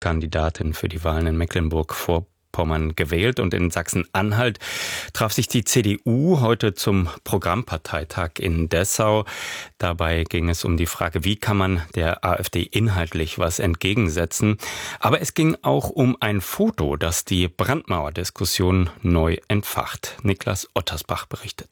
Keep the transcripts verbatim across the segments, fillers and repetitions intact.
Spitzenkandidatin für die Wahlen in Mecklenburg-Vorpommern gewählt. Und in Sachsen-Anhalt traf sich die C D U heute zum Programmparteitag in Dessau. Dabei ging es um die Frage, wie kann man der AfD inhaltlich was entgegensetzen. Aber es ging auch um ein Foto, das die Brandmauerdiskussion neu entfacht. Niklas Ottersbach berichtet.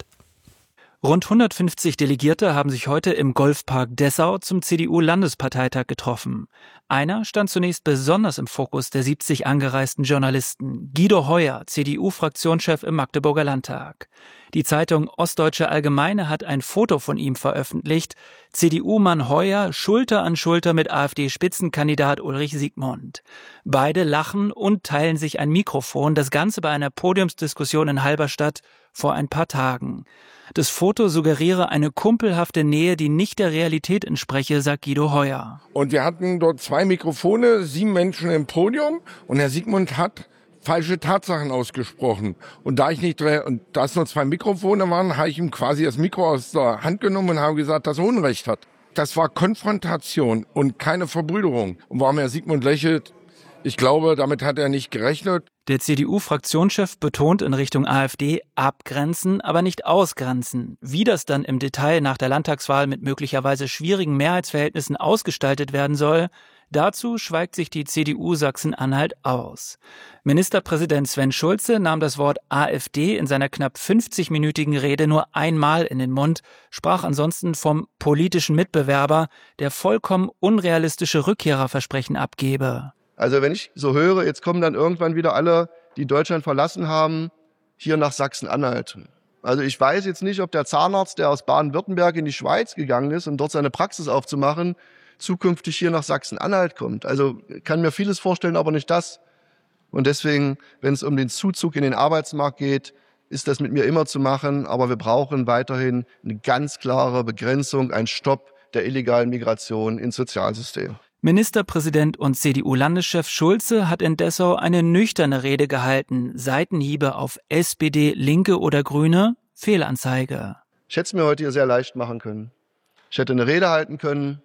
Rund hundertfünfzig Delegierte haben sich heute im Golfpark Dessau zum C D U-Landesparteitag getroffen. Einer stand zunächst besonders im Fokus der siebzig angereisten Journalisten, Guido Heuer, C D U-Fraktionschef im Magdeburger Landtag. Die Zeitung Ostdeutsche Allgemeine hat ein Foto von ihm veröffentlicht. C D U-Mann Heuer Schulter an Schulter mit AfD-Spitzenkandidat Ulrich Siegmund. Beide lachen und teilen sich ein Mikrofon, das Ganze bei einer Podiumsdiskussion in Halberstadt vor ein paar Tagen. Das Foto suggeriere eine kumpelhafte Nähe, die nicht der Realität entspreche, sagt Guido Heuer. Und wir hatten dort zwei Mikrofone, sieben Menschen im Podium und Herr Siegmund hat falsche Tatsachen ausgesprochen. Und da ich nicht, und da es nur zwei Mikrofone waren, habe ich ihm quasi das Mikro aus der Hand genommen und habe gesagt, dass er Unrecht hat. Das war Konfrontation und keine Verbrüderung. Und warum Herr Siegmund lächelt, ich glaube, damit hat er nicht gerechnet. Der C D U-Fraktionschef betont in Richtung AfD abgrenzen, aber nicht ausgrenzen. Wie das dann im Detail nach der Landtagswahl mit möglicherweise schwierigen Mehrheitsverhältnissen ausgestaltet werden soll, dazu schweigt sich die C D U Sachsen-Anhalt aus. Ministerpräsident Sven Schulze nahm das Wort AfD in seiner knapp fünfzigminütigen Rede nur einmal in den Mund, sprach ansonsten vom politischen Mitbewerber, der vollkommen unrealistische Rückkehrerversprechen abgebe. Also wenn ich so höre, jetzt kommen dann irgendwann wieder alle, die Deutschland verlassen haben, hier nach Sachsen-Anhalt. Also ich weiß jetzt nicht, ob der Zahnarzt, der aus Baden-Württemberg in die Schweiz gegangen ist, um dort seine Praxis aufzumachen, zukünftig hier nach Sachsen-Anhalt kommt. Also kann mir vieles vorstellen, aber nicht das. Und deswegen, wenn es um den Zuzug in den Arbeitsmarkt geht, ist das mit mir immer zu machen. Aber wir brauchen weiterhin eine ganz klare Begrenzung, einen Stopp der illegalen Migration ins Sozialsystem. Ministerpräsident und C D U-Landeschef Schulze hat in Dessau eine nüchterne Rede gehalten. Seitenhiebe auf S P D, Linke oder Grüne? Fehlanzeige. Ich hätte es mir heute hier sehr leicht machen können. Ich hätte eine Rede halten können,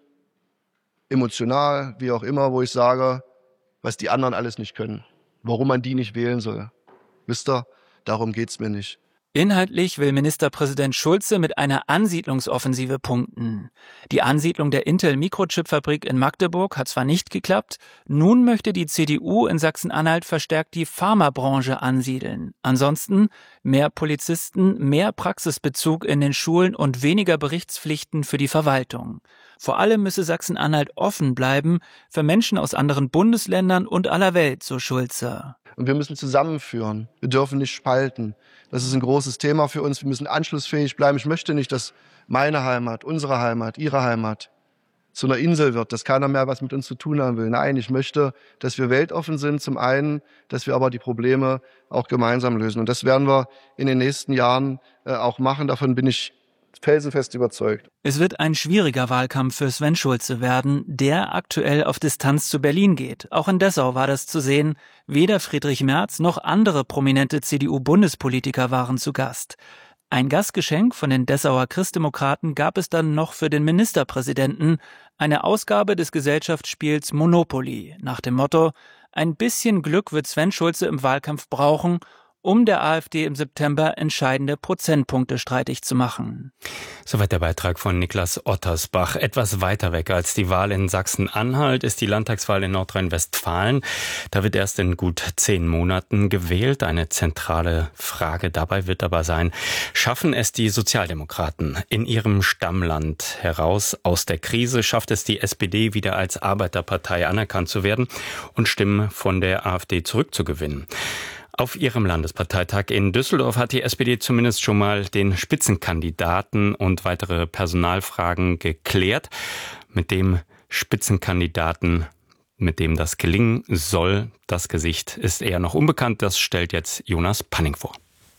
emotional, wie auch immer, wo ich sage, was die anderen alles nicht können. Warum man die nicht wählen soll. Wisst ihr, darum geht's mir nicht. Inhaltlich will Ministerpräsident Schulze mit einer Ansiedlungsoffensive punkten. Die Ansiedlung der Intel-Mikrochip-Fabrik in Magdeburg hat zwar nicht geklappt, nun möchte die C D U in Sachsen-Anhalt verstärkt die Pharmabranche ansiedeln. Ansonsten mehr Polizisten, mehr Praxisbezug in den Schulen und weniger Berichtspflichten für die Verwaltung. Vor allem müsse Sachsen-Anhalt offen bleiben für Menschen aus anderen Bundesländern und aller Welt, so Schulze. Und wir müssen zusammenführen. Wir dürfen nicht spalten. Das ist ein großes Thema für uns. Wir müssen anschlussfähig bleiben. Ich möchte nicht, dass meine Heimat, unsere Heimat, ihre Heimat zu einer Insel wird, dass keiner mehr was mit uns zu tun haben will. Nein, ich möchte, dass wir weltoffen sind zum einen, dass wir aber die Probleme auch gemeinsam lösen. Und das werden wir in den nächsten Jahren äh, auch machen. Davon bin ich felsenfest überzeugt. Es wird ein schwieriger Wahlkampf für Sven Schulze werden, der aktuell auf Distanz zu Berlin geht. Auch in Dessau war das zu sehen. Weder Friedrich Merz noch andere prominente C D U-Bundespolitiker waren zu Gast. Ein Gastgeschenk von den Dessauer Christdemokraten gab es dann noch für den Ministerpräsidenten, eine Ausgabe des Gesellschaftsspiels Monopoly, nach dem Motto: Ein bisschen Glück wird Sven Schulze im Wahlkampf brauchen, um der AfD im September entscheidende Prozentpunkte streitig zu machen. Soweit der Beitrag von Niklas Ottersbach. Etwas weiter weg als die Wahl in Sachsen-Anhalt ist die Landtagswahl in Nordrhein-Westfalen. Da wird erst in gut zehn Monaten gewählt. Eine zentrale Frage dabei wird aber sein, schaffen es die Sozialdemokraten in ihrem Stammland heraus aus der Krise? Schafft es die S P D wieder als Arbeiterpartei anerkannt zu werden und Stimmen von der AfD zurückzugewinnen? Auf ihrem Landesparteitag in Düsseldorf hat die S P D zumindest schon mal den Spitzenkandidaten und weitere Personalfragen geklärt. Mit dem Spitzenkandidaten, mit dem das gelingen soll, das Gesicht ist eher noch unbekannt. Das stellt jetzt Jonas Panning vor.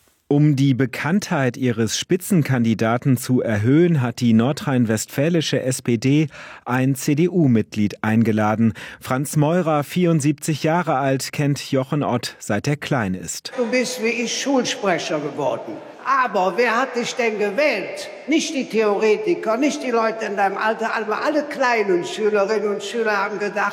Um die Bekanntheit ihres Spitzenkandidaten zu erhöhen, hat die nordrhein-westfälische S P D ein C D U-Mitglied eingeladen. Franz Meurer, vierundsiebzig Jahre alt, kennt Jochen Ott, seit er klein ist. Du bist wie ich Schulsprecher geworden. Aber wer hat dich denn gewählt? Nicht die Theoretiker, nicht die Leute in deinem Alter, aber alle kleinen Schülerinnen und Schüler haben gedacht,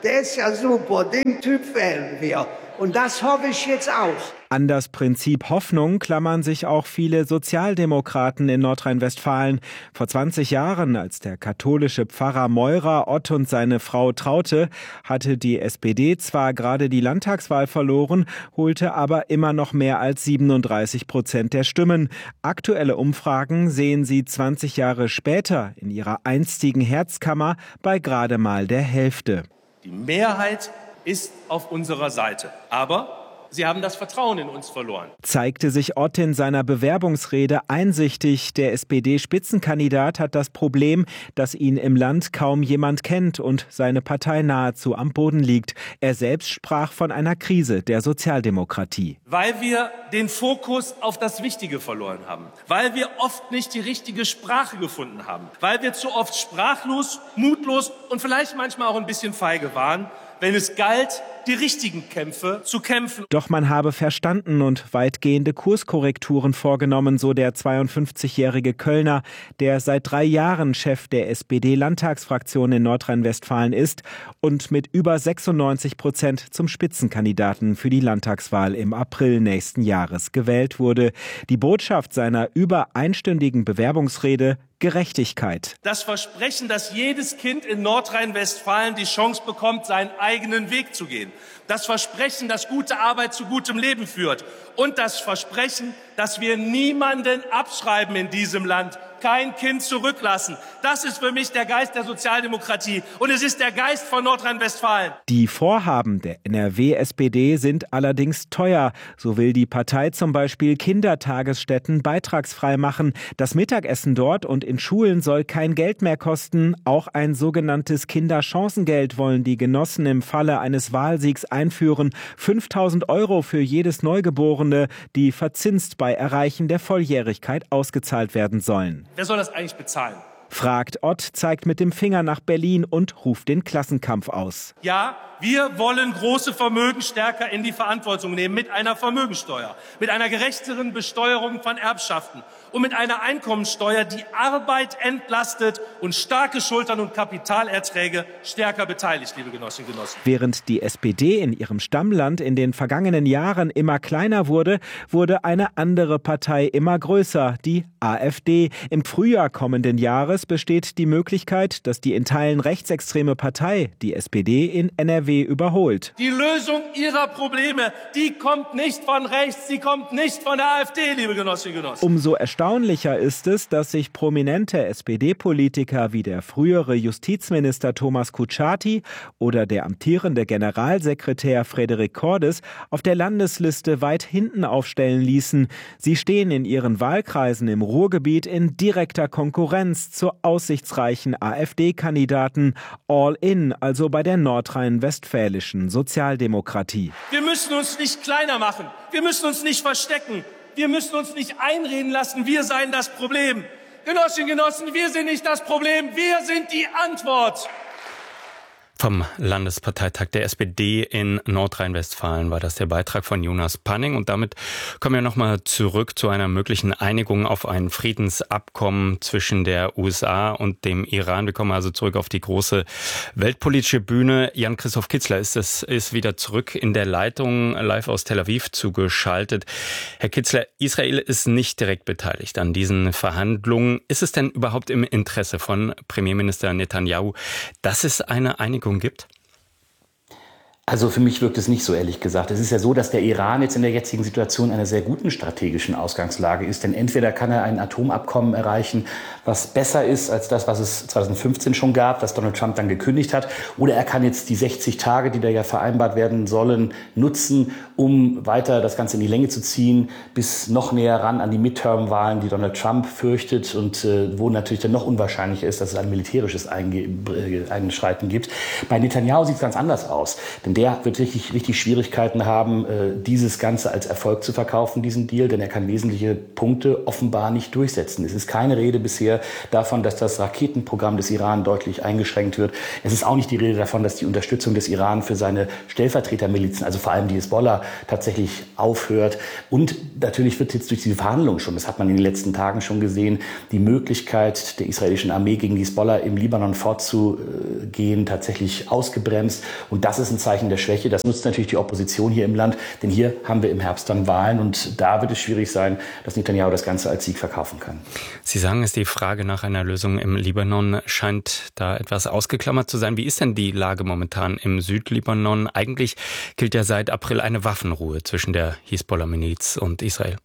Der ist ja super, den Typ wählen wir. Und das hoffe ich jetzt auch. An das Prinzip Hoffnung klammern sich auch viele Sozialdemokraten in Nordrhein-Westfalen. Vor zwanzig Jahren, als der katholische Pfarrer Meurer Ott und seine Frau traute, hatte die S P D zwar gerade die Landtagswahl verloren, holte aber immer noch mehr als siebenunddreißig Prozent der Stimmen. Aktuelle Umfragen sehen sie zwanzig Jahre später in ihrer einstigen Herzkammer bei gerade mal der Hälfte. Die Mehrheit ist auf unserer Seite. Aber sie haben das Vertrauen in uns verloren. Zeigte sich Ott in seiner Bewerbungsrede einsichtig. Der S P D-Spitzenkandidat hat das Problem, dass ihn im Land kaum jemand kennt und seine Partei nahezu am Boden liegt. Er selbst sprach von einer Krise der Sozialdemokratie. Weil wir den Fokus auf das Wichtige verloren haben. Weil wir oft nicht die richtige Sprache gefunden haben. Weil wir zu oft sprachlos, mutlos und vielleicht manchmal auch ein bisschen feige waren, wenn es galt, die richtigen Kämpfe zu kämpfen. Doch man habe verstanden und weitgehende Kurskorrekturen vorgenommen, so der zweiundfünfzigjährige Kölner, der seit drei Jahren Chef der S P D-Landtagsfraktion in Nordrhein-Westfalen ist und mit über sechsundneunzig Prozent zum Spitzenkandidaten für die Landtagswahl im April nächsten Jahres gewählt wurde. Die Botschaft seiner über einstündigen Bewerbungsrede: Gerechtigkeit. Das Versprechen, dass jedes Kind in Nordrhein-Westfalen die Chance bekommt, seinen eigenen Weg zu gehen. Das Versprechen, dass gute Arbeit zu gutem Leben führt. Und das Versprechen, dass wir niemanden abschreiben in diesem Land. Kein Kind zurücklassen. Das ist für mich der Geist der Sozialdemokratie. Und es ist der Geist von Nordrhein-Westfalen. Die Vorhaben der N R W-S P D sind allerdings teuer. So will die Partei zum Beispiel Kindertagesstätten beitragsfrei machen. Das Mittagessen dort und in Schulen soll kein Geld mehr kosten. Auch ein sogenanntes Kinderchancengeld wollen die Genossen im Falle eines Wahlsiegs einführen. fünftausend Euro für jedes Neugeborene, die verzinst bei Erreichen der Volljährigkeit ausgezahlt werden sollen. Wer soll das eigentlich bezahlen? Fragt Ott, zeigt mit dem Finger nach Berlin und ruft den Klassenkampf aus. Ja, wir wollen große Vermögen stärker in die Verantwortung nehmen mit einer Vermögensteuer, mit einer gerechteren Besteuerung von Erbschaften und mit einer Einkommensteuer, die Arbeit entlastet und starke Schultern und Kapitalerträge stärker beteiligt, liebe Genossinnen und Genossen. Während die S P D in ihrem Stammland in den vergangenen Jahren immer kleiner wurde, wurde eine andere Partei immer größer, die A f D. Im Frühjahr kommenden Jahres besteht die Möglichkeit, dass die in Teilen rechtsextreme Partei die S P D in N R W überholt. Die Lösung ihrer Probleme, die kommt nicht von rechts, sie kommt nicht von der AfD, liebe Genossinnen und Genossen. Umso erstaunlicher ist es, dass sich prominente S P D-Politiker wie der frühere Justizminister Thomas Kutschaty oder der amtierende Generalsekretär Frederik Cordes auf der Landesliste weit hinten aufstellen ließen. Sie stehen in ihren Wahlkreisen im Ruhrgebiet in direkter Konkurrenz zur aussichtsreichen AfD-Kandidaten All In, also bei der nordrhein-westfälischen Sozialdemokratie. Wir müssen uns nicht kleiner machen, wir müssen uns nicht verstecken, wir müssen uns nicht einreden lassen, wir seien das Problem. Genossinnen und Genossen, wir sind nicht das Problem, wir sind die Antwort. Vom Landesparteitag der S P D in Nordrhein-Westfalen war das der Beitrag von Jonas Panning. Und damit kommen wir nochmal zurück zu einer möglichen Einigung auf ein Friedensabkommen zwischen der U S A und dem Iran. Wir kommen also zurück auf die große weltpolitische Bühne. Jan-Christoph Kitzler ist, es, ist wieder zurück in der Leitung, live aus Tel Aviv zugeschaltet. Herr Kitzler, Israel ist nicht direkt beteiligt an diesen Verhandlungen. Ist es denn überhaupt im Interesse von Premierminister Netanyahu, dass es eine Einigung gibt? Also für mich wirkt es nicht so, ehrlich gesagt. Es ist ja so, dass der Iran jetzt in der jetzigen Situation einer sehr guten strategischen Ausgangslage ist. Denn entweder kann er ein Atomabkommen erreichen, was besser ist als das, was es zweitausendfünfzehn schon gab, das Donald Trump dann gekündigt hat. Oder er kann jetzt die sechzig Tage, die da ja vereinbart werden sollen, nutzen, um weiter das Ganze in die Länge zu ziehen, bis noch näher ran an die Midterm-Wahlen, die Donald Trump fürchtet und äh, wo natürlich dann noch unwahrscheinlicher ist, dass es ein militärisches Einge- Einschreiten gibt. Bei Netanyahu sieht es ganz anders aus. Denn der wird richtig, richtig Schwierigkeiten haben, dieses Ganze als Erfolg zu verkaufen, diesen Deal, denn er kann wesentliche Punkte offenbar nicht durchsetzen. Es ist keine Rede bisher davon, dass das Raketenprogramm des Iran deutlich eingeschränkt wird. Es ist auch nicht die Rede davon, dass die Unterstützung des Iran für seine Stellvertretermilizen, also vor allem die Hisbollah, tatsächlich aufhört. Und natürlich wird jetzt durch diese Verhandlungen schon, das hat man in den letzten Tagen schon gesehen, die Möglichkeit der israelischen Armee gegen die Hisbollah im Libanon vorzugehen tatsächlich ausgebremst. Und das ist ein Zeichen der Schwäche. Das nutzt natürlich die Opposition hier im Land, denn hier haben wir im Herbst dann Wahlen und da wird es schwierig sein, dass Netanyahu das Ganze als Sieg verkaufen kann. Sie sagen, es die Frage nach einer Lösung im Libanon scheint da etwas ausgeklammert zu sein. Wie ist denn die Lage momentan im Südlibanon? Eigentlich gilt ja seit April eine Waffenruhe zwischen der Hisbollah-Miliz und Israel.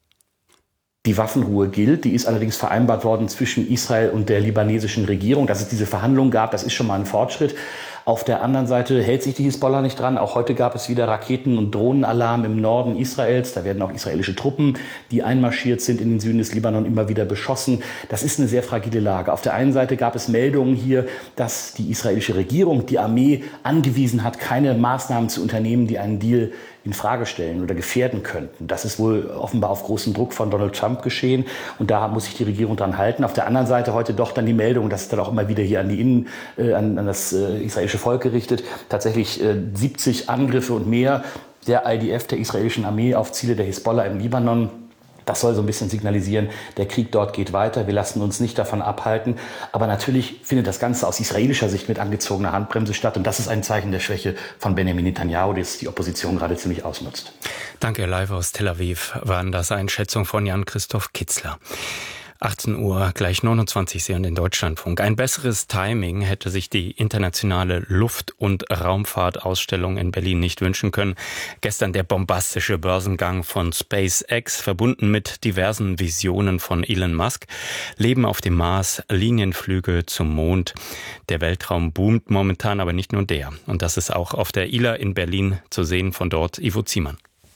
Die Waffenruhe gilt, die ist allerdings vereinbart worden zwischen Israel und der libanesischen Regierung. Dass es diese Verhandlungen gab, das ist schon mal ein Fortschritt. Auf der anderen Seite hält sich die Hisbollah nicht dran. Auch heute gab es wieder Raketen- und Drohnenalarm im Norden Israels. Da werden auch israelische Truppen, die einmarschiert sind in den Süden des Libanon, immer wieder beschossen. Das ist eine sehr fragile Lage. Auf der einen Seite gab es Meldungen hier, dass die israelische Regierung die Armee angewiesen hat, keine Maßnahmen zu unternehmen, die einen Deal in Frage stellen oder gefährden könnten. Das ist wohl offenbar auf großen Druck von Donald Trump geschehen und da muss sich die Regierung dran halten. Auf der anderen Seite heute doch dann die Meldung, das ist dann auch immer wieder hier an die Innen, äh, an, an das äh, israelische Volk gerichtet, tatsächlich äh, siebzig Angriffe und mehr der I D F, der israelischen Armee, auf Ziele der Hisbollah im Libanon. Das soll so ein bisschen signalisieren, der Krieg dort geht weiter, wir lassen uns nicht davon abhalten. Aber natürlich findet das Ganze aus israelischer Sicht mit angezogener Handbremse statt. Und das ist ein Zeichen der Schwäche von Benjamin Netanyahu, das die Opposition gerade ziemlich ausnutzt. Danke, live aus Tel Aviv waren das Einschätzungen von Jan-Christoph Kitzler. achtzehn Uhr, gleich neunundzwanzig, Sie hören den Deutschlandfunk. Ein besseres Timing hätte sich die internationale Luft- und Raumfahrtausstellung in Berlin nicht wünschen können. Gestern der bombastische Börsengang von SpaceX, verbunden mit diversen Visionen von Elon Musk. Leben auf dem Mars, Linienflüge zum Mond. Der Weltraum boomt momentan, aber nicht nur der. Und das ist auch auf der I L A in Berlin zu sehen, von dort Ivo Ziemann.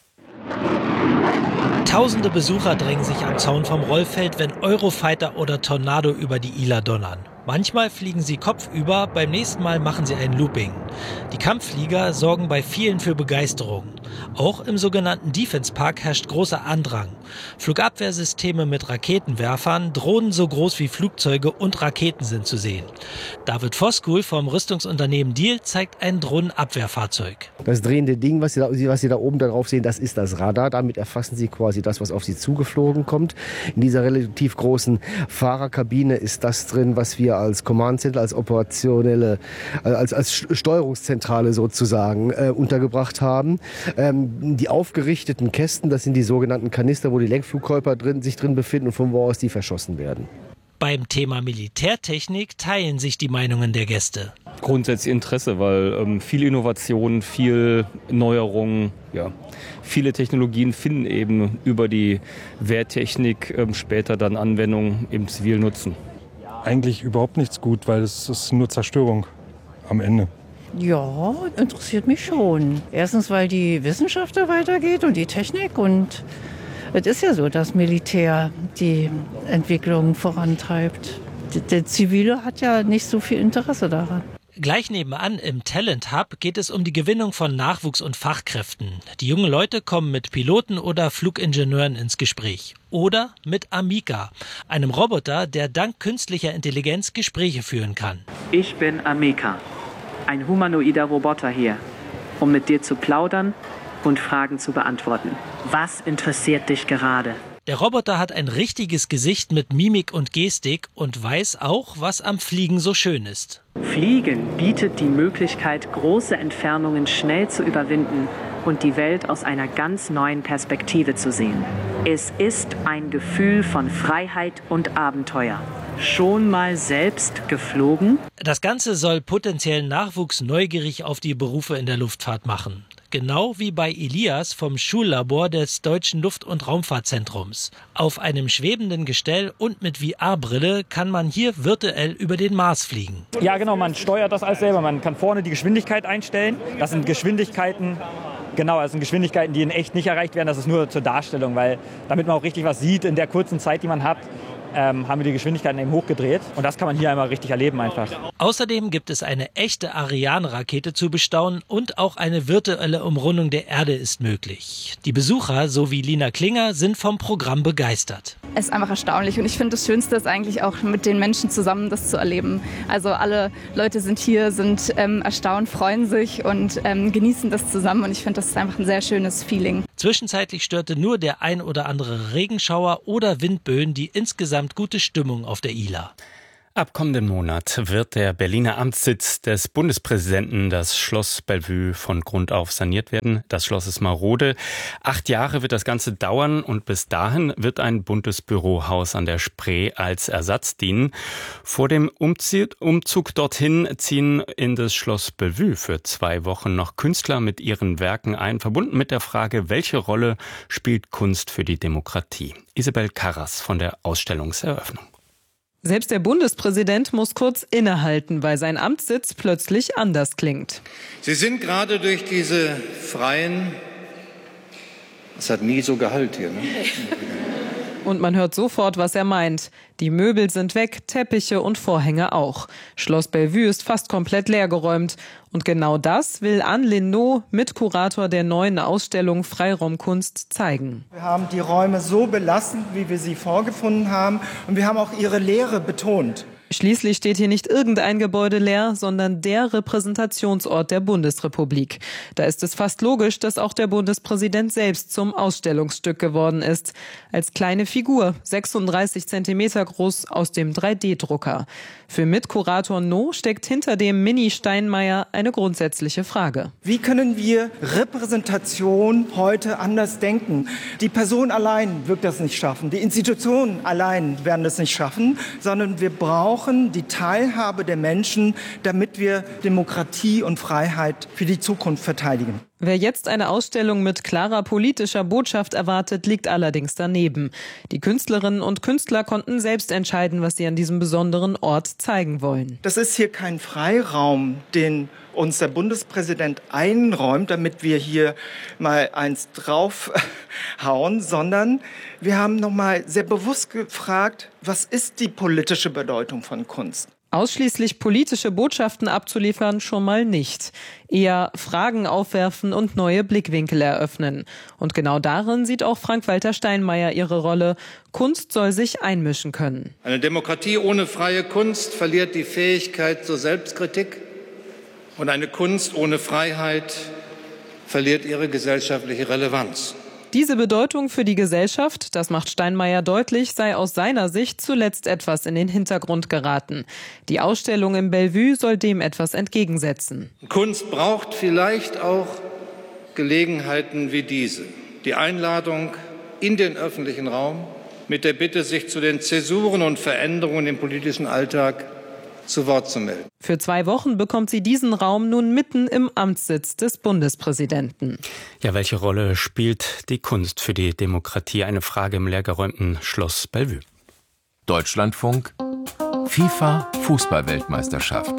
Tausende Besucher drängen sich am Zaun vom Rollfeld, wenn Eurofighter oder Tornado über die I L A donnern. Manchmal fliegen sie kopfüber, beim nächsten Mal machen sie ein Looping. Die Kampfflieger sorgen bei vielen für Begeisterung. Auch im sogenannten Defense Park herrscht großer Andrang. Flugabwehrsysteme mit Raketenwerfern, Drohnen so groß wie Flugzeuge und Raketen sind zu sehen. David Voskuhl vom Rüstungsunternehmen Diehl zeigt ein Drohnenabwehrfahrzeug. Das drehende Ding, was Sie, da, was Sie da oben drauf sehen, das ist das Radar. Damit erfassen Sie quasi das, was auf Sie zugeflogen kommt. In dieser relativ großen Fahrerkabine ist das drin, was wir als Command Center, als operationelle, als, als Steuerungszentrale sozusagen äh, untergebracht haben. Ähm, die aufgerichteten Kästen, das sind die sogenannten Kanister, wo die Lenkflugkörper drin, sich drin befinden und von wo aus die verschossen werden. Beim Thema Militärtechnik teilen sich die Meinungen der Gäste. Grundsätzlich Interesse, weil ähm, viel Innovation, viel Neuerungen, ja, viele Technologien finden eben über die Wehrtechnik ähm, später dann Anwendung im zivilen Nutzen. Eigentlich überhaupt nichts gut, weil es ist nur Zerstörung am Ende. Ja, interessiert mich schon. Erstens, weil die Wissenschaft da weitergeht und die Technik. Und es ist ja so, dass Militär die Entwicklung vorantreibt. Der Zivile hat ja nicht so viel Interesse daran. Gleich nebenan im Talent Hub geht es um die Gewinnung von Nachwuchs und Fachkräften. Die jungen Leute kommen mit Piloten oder Flugingenieuren ins Gespräch. Oder mit Amica, einem Roboter, der dank künstlicher Intelligenz Gespräche führen kann. Ich bin Amica, ein humanoider Roboter hier, um mit dir zu plaudern und Fragen zu beantworten. Was interessiert dich gerade? Der Roboter hat ein richtiges Gesicht mit Mimik und Gestik und weiß auch, was am Fliegen so schön ist. Fliegen bietet die Möglichkeit, große Entfernungen schnell zu überwinden und die Welt aus einer ganz neuen Perspektive zu sehen. Es ist ein Gefühl von Freiheit und Abenteuer. Schon mal selbst geflogen? Das Ganze soll potenziellen Nachwuchs neugierig auf die Berufe in der Luftfahrt machen. Genau wie bei Elias vom Schullabor des Deutschen Luft- und Raumfahrtzentrums. Auf einem schwebenden Gestell und mit V R-Brille kann man hier virtuell über den Mars fliegen. Ja genau, man steuert das alles selber. Man kann vorne die Geschwindigkeit einstellen. Das sind Geschwindigkeiten, genau, das sind Geschwindigkeiten, die in echt nicht erreicht werden. Das ist nur zur Darstellung, weil damit man auch richtig was sieht in der kurzen Zeit, die man hat. ähm, haben wir die Geschwindigkeiten eben hochgedreht. Und das kann man hier einmal richtig erleben einfach. Außerdem gibt es eine echte Ariane-Rakete zu bestaunen und auch eine virtuelle Umrundung der Erde ist möglich. Die Besucher, so wie Lina Klinger, sind vom Programm begeistert. Es ist einfach erstaunlich und ich finde, das Schönste ist eigentlich auch mit den Menschen zusammen das zu erleben. Also alle Leute sind hier, sind ähm, erstaunt, freuen sich und ähm, genießen das zusammen und ich finde, das ist einfach ein sehr schönes Feeling. Zwischenzeitlich störte nur der ein oder andere Regenschauer oder Windböen die insgesamt gute Stimmung auf der Ihler. Ab kommenden Monat wird der Berliner Amtssitz des Bundespräsidenten, das Schloss Bellevue, von Grund auf saniert werden. Das Schloss ist marode. Acht Jahre wird das Ganze dauern und bis dahin wird ein Bundesbürohaus an der Spree als Ersatz dienen. Vor dem Umzug dorthin ziehen in das Schloss Bellevue für zwei Wochen noch Künstler mit ihren Werken ein, verbunden mit der Frage, welche Rolle spielt Kunst für die Demokratie? Isabel Karras von der Ausstellungseröffnung. Selbst der Bundespräsident muss kurz innehalten, weil sein Amtssitz plötzlich anders klingt. Sie sind gerade durch diese freien, es hat nie so Gehalt hier, ne? Und man hört sofort, was er meint. Die Möbel sind weg, Teppiche und Vorhänge auch. Schloss Bellevue ist fast komplett leergeräumt. Und genau das will Anne Linnaud, Mitkurator der neuen Ausstellung Freiraumkunst, zeigen. Wir haben die Räume so belassen, wie wir sie vorgefunden haben. Und wir haben auch ihre Leere betont. Schließlich steht hier nicht irgendein Gebäude leer, sondern der Repräsentationsort der Bundesrepublik. Da ist es fast logisch, dass auch der Bundespräsident selbst zum Ausstellungsstück geworden ist. Als kleine Figur, sechsunddreißig Zentimeter groß, aus dem drei D Drucker. Für Mitkurator No steckt hinter dem Mini-Steinmeier eine grundsätzliche Frage. Wie können wir Repräsentation heute anders denken? Die Person allein wird das nicht schaffen, die Institutionen allein werden das nicht schaffen, sondern wir brauchen die Teilhabe der Menschen, damit wir Demokratie und Freiheit für die Zukunft verteidigen. Wer jetzt eine Ausstellung mit klarer politischer Botschaft erwartet, liegt allerdings daneben. Die Künstlerinnen und Künstler konnten selbst entscheiden, was sie an diesem besonderen Ort zeigen wollen. Das ist hier kein Freiraum, den uns der Bundespräsident einräumt, damit wir hier mal eins draufhauen, sondern wir haben noch mal sehr bewusst gefragt, was ist die politische Bedeutung von Kunst? Ausschließlich politische Botschaften abzuliefern schon mal nicht. Eher Fragen aufwerfen und neue Blickwinkel eröffnen. Und genau darin sieht auch Frank-Walter Steinmeier ihre Rolle. Kunst soll sich einmischen können. Eine Demokratie ohne freie Kunst verliert die Fähigkeit zur Selbstkritik. Und eine Kunst ohne Freiheit verliert ihre gesellschaftliche Relevanz. Diese Bedeutung für die Gesellschaft, das macht Steinmeier deutlich, sei aus seiner Sicht zuletzt etwas in den Hintergrund geraten. Die Ausstellung im Bellevue soll dem etwas entgegensetzen. Kunst braucht vielleicht auch Gelegenheiten wie diese. Die Einladung in den öffentlichen Raum mit der Bitte, sich zu den Zäsuren und Veränderungen im politischen Alltag zu Wort zu melden. Für zwei Wochen bekommt sie diesen Raum nun mitten im Amtssitz des Bundespräsidenten. Ja, welche Rolle spielt die Kunst für die Demokratie? Eine Frage im leergeräumten Schloss Bellevue. Deutschlandfunk, FIFA Fußball-Weltmeisterschaft.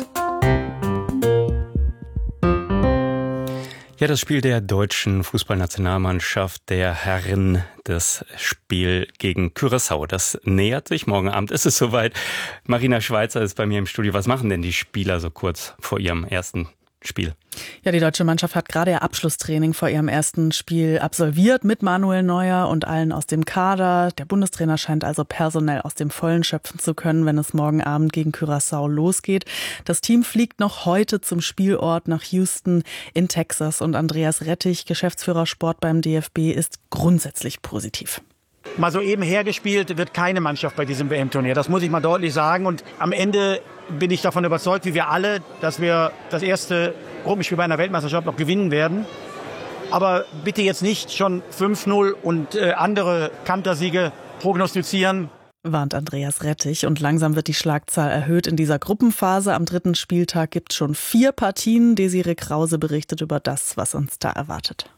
Ja, das Spiel der deutschen Fußballnationalmannschaft der Herren, das Spiel gegen Curaçao, das nähert sich. Morgen Abend ist es soweit. Marina Schweizer ist bei mir im Studio. Was machen denn die Spieler so kurz vor ihrem ersten Spiel? Ja, die deutsche Mannschaft hat gerade ihr Abschlusstraining vor ihrem ersten Spiel absolviert mit Manuel Neuer und allen aus dem Kader. Der Bundestrainer scheint also personell aus dem Vollen schöpfen zu können, wenn es morgen Abend gegen Curaçao losgeht. Das Team fliegt noch heute zum Spielort nach Houston in Texas und Andreas Rettich, Geschäftsführer Sport beim D F B, ist grundsätzlich positiv. Mal so eben hergespielt wird keine Mannschaft bei diesem W M-Turnier. Das muss ich mal deutlich sagen. Und am Ende bin ich davon überzeugt, wie wir alle, dass wir das erste Gruppenspiel bei einer Weltmeisterschaft noch gewinnen werden. Aber bitte jetzt nicht schon fünf null und äh, andere Kantersiege prognostizieren. Warnt Andreas Rettich. Und langsam wird die Schlagzahl erhöht in dieser Gruppenphase. Am dritten Spieltag gibt es schon vier Partien. Desiree Krause berichtet über das, was uns da erwartet.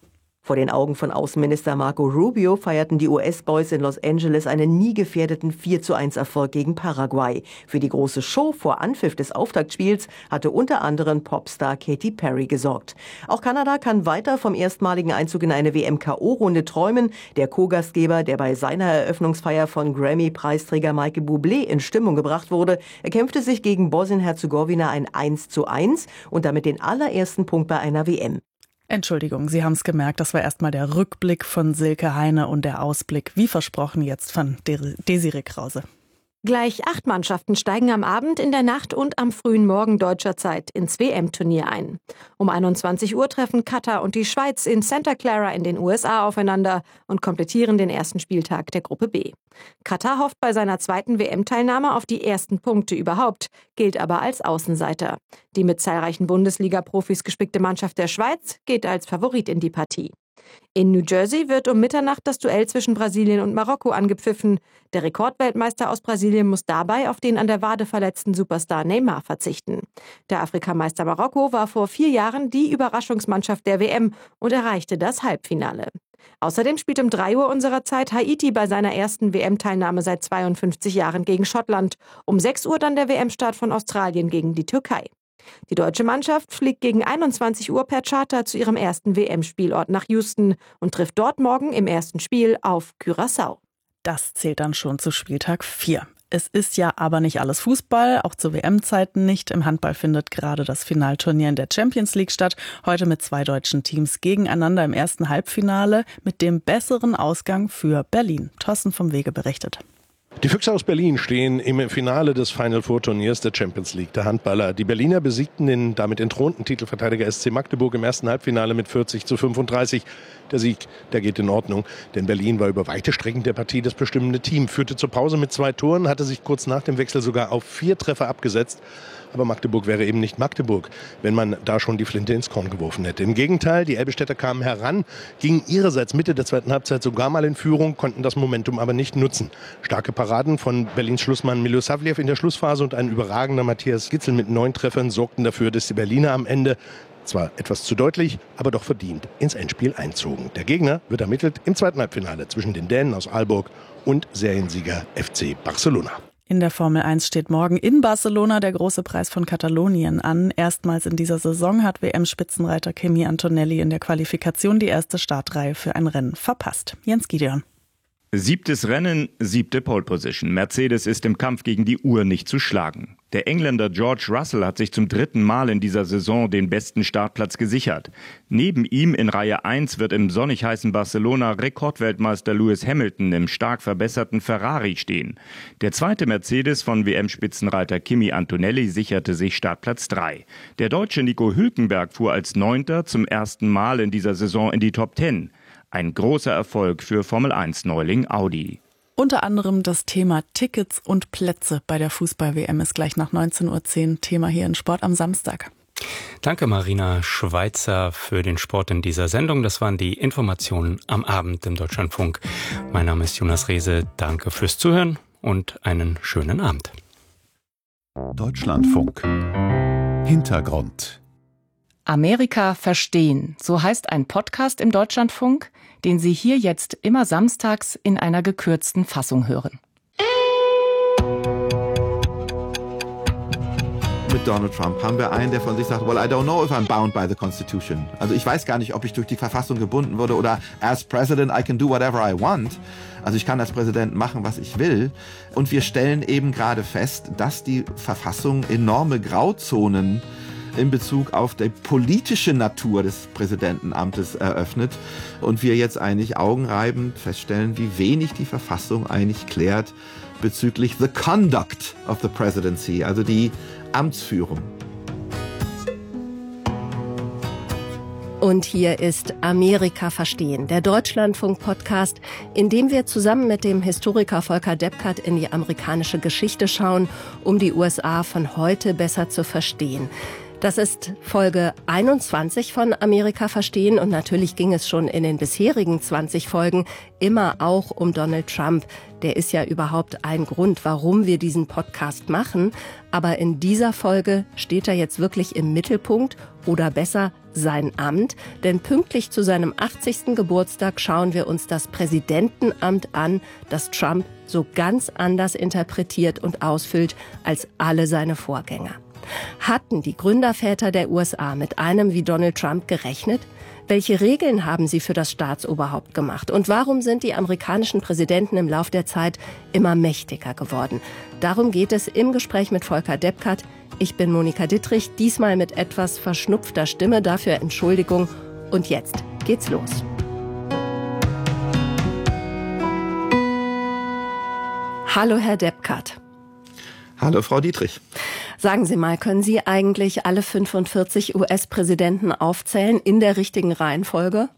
Vor den Augen von Außenminister Marco Rubio feierten die U S-Boys in Los Angeles einen nie gefährdeten vier zu eins Erfolg gegen Paraguay. Für die große Show vor Anpfiff des Auftaktspiels hatte unter anderem Popstar Katy Perry gesorgt. Auch Kanada kann weiter vom erstmaligen Einzug in eine W M-K O-Runde träumen. Der Co-Gastgeber, der bei seiner Eröffnungsfeier von Grammy-Preisträger Michael Bublé in Stimmung gebracht wurde, erkämpfte sich gegen Bosnien-Herzegowina ein eins zu eins und damit den allerersten Punkt bei einer W M. Entschuldigung, Sie haben es gemerkt, das war erstmal der Rückblick von Silke Heine und der Ausblick, wie versprochen, jetzt von Desiree Krause. Gleich acht Mannschaften steigen am Abend, in der Nacht und am frühen Morgen deutscher Zeit ins W M-Turnier ein. Um einundzwanzig Uhr treffen Katar und die Schweiz in Santa Clara in den U S A aufeinander und komplettieren den ersten Spieltag der Gruppe B. Katar hofft bei seiner zweiten W M-Teilnahme auf die ersten Punkte überhaupt, gilt aber als Außenseiter. Die mit zahlreichen Bundesliga-Profis gespickte Mannschaft der Schweiz geht als Favorit in die Partie. In New Jersey wird um Mitternacht das Duell zwischen Brasilien und Marokko angepfiffen. Der Rekordweltmeister aus Brasilien muss dabei auf den an der Wade verletzten Superstar Neymar verzichten. Der Afrikameister Marokko war vor vier Jahren die Überraschungsmannschaft der W M und erreichte das Halbfinale. Außerdem spielt um drei Uhr unserer Zeit Haiti bei seiner ersten W M-Teilnahme seit zweiundfünfzig Jahren gegen Schottland. Um sechs Uhr dann der W M-Start von Australien gegen die Türkei. Die deutsche Mannschaft fliegt gegen einundzwanzig Uhr per Charter zu ihrem ersten W M-Spielort nach Houston und trifft dort morgen im ersten Spiel auf Curaçao. Das zählt dann schon zu Spieltag vier. Es ist ja aber nicht alles Fußball, auch zu W M-Zeiten nicht. Im Handball findet gerade das Finalturnier in der Champions League statt. Heute mit zwei deutschen Teams gegeneinander im ersten Halbfinale mit dem besseren Ausgang für Berlin. Thorsten vom Wege berichtet. Die Füchse aus Berlin stehen im Finale des Final Four Turniers der Champions League. Der Handballer. Die Berliner besiegten den damit entthronten Titelverteidiger S C Magdeburg im ersten Halbfinale mit vierzig zu fünfunddreißig. Der Sieg, der geht in Ordnung, denn Berlin war über weite Strecken der Partie das bestimmende Team. Führte zur Pause mit zwei Toren, hatte sich kurz nach dem Wechsel sogar auf vier Treffer abgesetzt. Aber Magdeburg wäre eben nicht Magdeburg, wenn man da schon die Flinte ins Korn geworfen hätte. Im Gegenteil, die Elbestädter kamen heran, gingen ihrerseits Mitte der zweiten Halbzeit sogar mal in Führung, konnten das Momentum aber nicht nutzen. Starke Paraden von Berlins Schlussmann Milosavljev in der Schlussphase und ein überragender Matthias Gitzel mit neun Treffern sorgten dafür, dass die Berliner am Ende zwar etwas zu deutlich, aber doch verdient ins Endspiel einzogen. Der Gegner wird ermittelt im zweiten Halbfinale zwischen den Dänen aus Aalborg und Seriensieger F C Barcelona. In der Formel eins steht morgen in Barcelona der große Preis von Katalonien an. Erstmals in dieser Saison hat W M-Spitzenreiter Kimi Antonelli in der Qualifikation die erste Startreihe für ein Rennen verpasst. Jens Gideon. Siebtes Rennen, siebte Pole Position. Mercedes ist im Kampf gegen die Uhr nicht zu schlagen. Der Engländer George Russell hat sich zum dritten Mal in dieser Saison den besten Startplatz gesichert. Neben ihm in Reihe eins wird im sonnig heißen Barcelona Rekordweltmeister Lewis Hamilton im stark verbesserten Ferrari stehen. Der zweite Mercedes von W M-Spitzenreiter Kimi Antonelli sicherte sich Startplatz drei. Der Deutsche Nico Hülkenberg fuhr als Neunter zum ersten Mal in dieser Saison in die Top Ten. Ein großer Erfolg für Formel eins Neuling Audi. Unter anderem das Thema Tickets und Plätze bei der Fußball-W M ist gleich nach neunzehn Uhr zehn Thema hier in Sport am Samstag. Danke Marina Schweizer für den Sport in dieser Sendung. Das waren die Informationen am Abend im Deutschlandfunk. Mein Name ist Jonas Rehse. Danke fürs Zuhören und einen schönen Abend. Deutschlandfunk. Hintergrund. Amerika verstehen, so heißt ein Podcast im Deutschlandfunk, den Sie hier jetzt immer samstags in einer gekürzten Fassung hören. Mit Donald Trump haben wir einen, der von sich sagt, well, I don't know if I'm bound by the Constitution. Also ich weiß gar nicht, ob ich durch die Verfassung gebunden wurde oder as President I can do whatever I want. Also ich kann als Präsident machen, was ich will. Und wir stellen eben gerade fest, dass die Verfassung enorme Grauzonen in Bezug auf die politische Natur des Präsidentenamtes eröffnet und wir jetzt eigentlich augenreibend feststellen, wie wenig die Verfassung eigentlich klärt bezüglich the conduct of the presidency, also die Amtsführung. Und hier ist Amerika verstehen, der Deutschlandfunk-Podcast, in dem wir zusammen mit dem Historiker Volker Deppkert in die amerikanische Geschichte schauen, um die U S A von heute besser zu verstehen. Das ist Folge einundzwanzig von Amerika verstehen und natürlich ging es schon in den bisherigen zwanzig Folgen immer auch um Donald Trump. Der ist ja überhaupt ein Grund, warum wir diesen Podcast machen. Aber in dieser Folge steht er jetzt wirklich im Mittelpunkt oder besser sein Amt. Denn pünktlich zu seinem achtzigsten Geburtstag schauen wir uns das Präsidentenamt an, das Trump so ganz anders interpretiert und ausfüllt als alle seine Vorgänger. Hatten die Gründerväter der U S A mit einem wie Donald Trump gerechnet? Welche Regeln haben sie für das Staatsoberhaupt gemacht? Und warum sind die amerikanischen Präsidenten im Lauf der Zeit immer mächtiger geworden? Darum geht es im Gespräch mit Volker Deppkart. Ich bin Monika Dittrich, diesmal mit etwas verschnupfter Stimme, dafür Entschuldigung. Und jetzt geht's los. Hallo, Herr Deppkart. Hallo, Frau Dittrich. Sagen Sie mal, können Sie eigentlich alle fünfundvierzig U S-Präsidenten aufzählen in der richtigen Reihenfolge?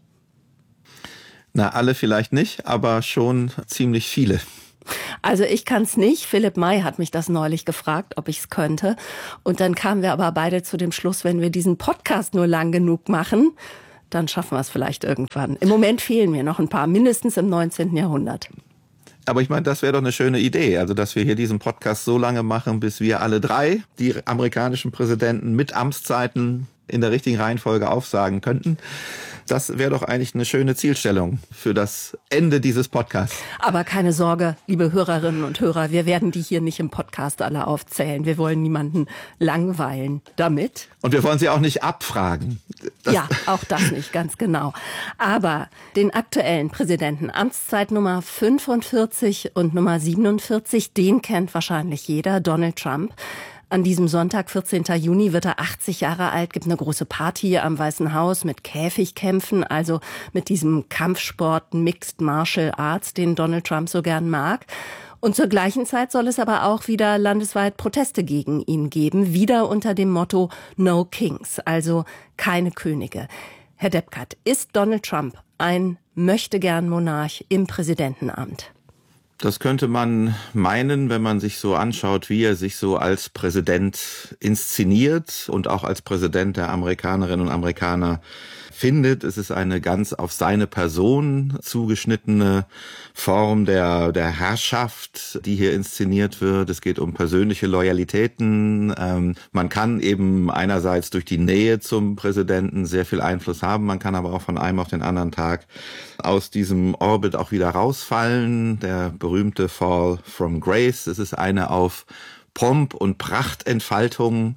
Na, alle vielleicht nicht, aber schon ziemlich viele. Also ich kann es nicht. Philipp May hat mich das neulich gefragt, ob ich es könnte. Und dann kamen wir aber beide zu dem Schluss, wenn wir diesen Podcast nur lang genug machen, dann schaffen wir es vielleicht irgendwann. Im Moment fehlen mir noch ein paar, mindestens im neunzehnten Jahrhundert. Aber ich meine, das wäre doch eine schöne Idee, also dass wir hier diesen Podcast so lange machen, bis wir alle drei, die amerikanischen Präsidenten mit Amtszeiten in der richtigen Reihenfolge aufsagen könnten. Das wäre doch eigentlich eine schöne Zielstellung für das Ende dieses Podcasts. Aber keine Sorge, liebe Hörerinnen und Hörer, wir werden die hier nicht im Podcast alle aufzählen. Wir wollen niemanden langweilen damit. Und wir wollen sie auch nicht abfragen. Das ja, auch das nicht, ganz genau. Aber den aktuellen Präsidenten, Amtszeit Nummer fünfundvierzig und Nummer siebenundvierzig, den kennt wahrscheinlich jeder, Donald Trump. An diesem Sonntag, vierzehnten Juni, wird er achtzig Jahre alt, gibt eine große Party am Weißen Haus mit Käfigkämpfen, also mit diesem Kampfsport Mixed Martial Arts, den Donald Trump so gern mag. Und zur gleichen Zeit soll es aber auch wieder landesweit Proteste gegen ihn geben, wieder unter dem Motto No Kings, also keine Könige. Herr Deppkart, ist Donald Trump ein Möchtegern-Monarch im Präsidentenamt? Das könnte man meinen, wenn man sich so anschaut, wie er sich so als Präsident inszeniert und auch als Präsident der Amerikanerinnen und Amerikaner findet. Es ist eine ganz auf seine Person zugeschnittene Form der, der Herrschaft, die hier inszeniert wird. Es geht um persönliche Loyalitäten. Ähm, man kann eben einerseits durch die Nähe zum Präsidenten sehr viel Einfluss haben. Man kann aber auch von einem auf den anderen Tag aus diesem Orbit auch wieder rausfallen. Der berühmte Fall from Grace. Es ist eine auf Pomp und Prachtentfaltung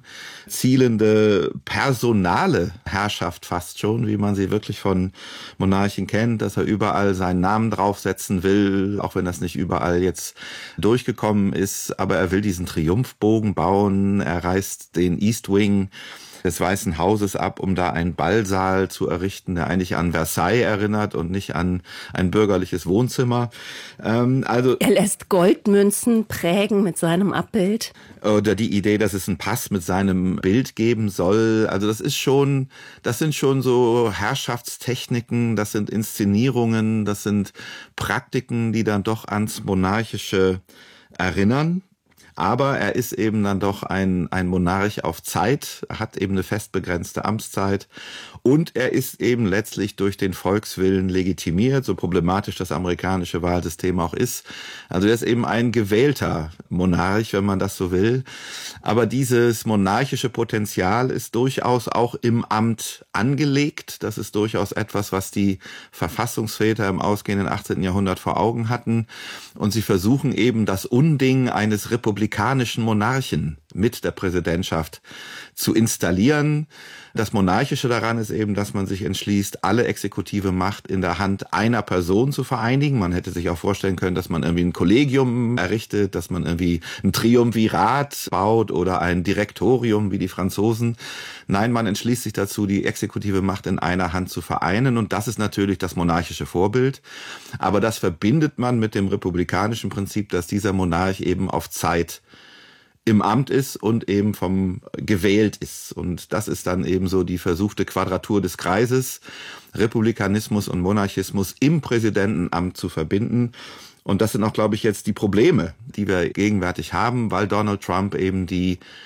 zielende personale Herrschaft fast schon, wie man sie wirklich von Monarchen kennt, dass er überall seinen Namen draufsetzen will, auch wenn das nicht überall jetzt durchgekommen ist, aber er will diesen Triumphbogen bauen, er reißt den East Wing des Weißen Hauses ab, um da einen Ballsaal zu errichten, der eigentlich an Versailles erinnert und nicht an ein bürgerliches Wohnzimmer. Ähm, also er lässt Goldmünzen prägen mit seinem Abbild. Oder die Idee, dass es einen Pass mit seinem Bild geben soll. Also das ist schon, das sind schon so Herrschaftstechniken, das sind Inszenierungen, das sind Praktiken, die dann doch ans Monarchische erinnern. Aber er ist eben dann doch ein, ein Monarch auf Zeit, hat eben eine fest begrenzte Amtszeit und er ist eben letztlich durch den Volkswillen legitimiert, so problematisch das amerikanische Wahlsystem auch ist. Also er ist eben ein gewählter Monarch, wenn man das so will. Aber dieses monarchische Potenzial ist durchaus auch im Amt angelegt. Das ist durchaus etwas, was die Verfassungsväter im ausgehenden achtzehnten Jahrhundert vor Augen hatten. Und sie versuchen eben das Unding eines republikanischen Monarchen mit der Präsidentschaft zu installieren. Das Monarchische daran ist eben, dass man sich entschließt, alle exekutive Macht in der Hand einer Person zu vereinigen. Man hätte sich auch vorstellen können, dass man irgendwie ein Kollegium errichtet, dass man irgendwie ein Triumvirat baut oder ein Direktorium wie die Franzosen. Nein, man entschließt sich dazu, die exekutive Macht in einer Hand zu vereinen. Und das ist natürlich das monarchische Vorbild. Aber das verbindet man mit dem republikanischen Prinzip, dass dieser Monarch eben auf Zeit im Amt ist und eben vom gewählt ist. Und das ist dann eben so die versuchte Quadratur des Kreises, Republikanismus und Monarchismus im Präsidentenamt zu verbinden. Und das sind auch, glaube ich, jetzt die Probleme, die wir gegenwärtig haben, weil Donald Trump eben die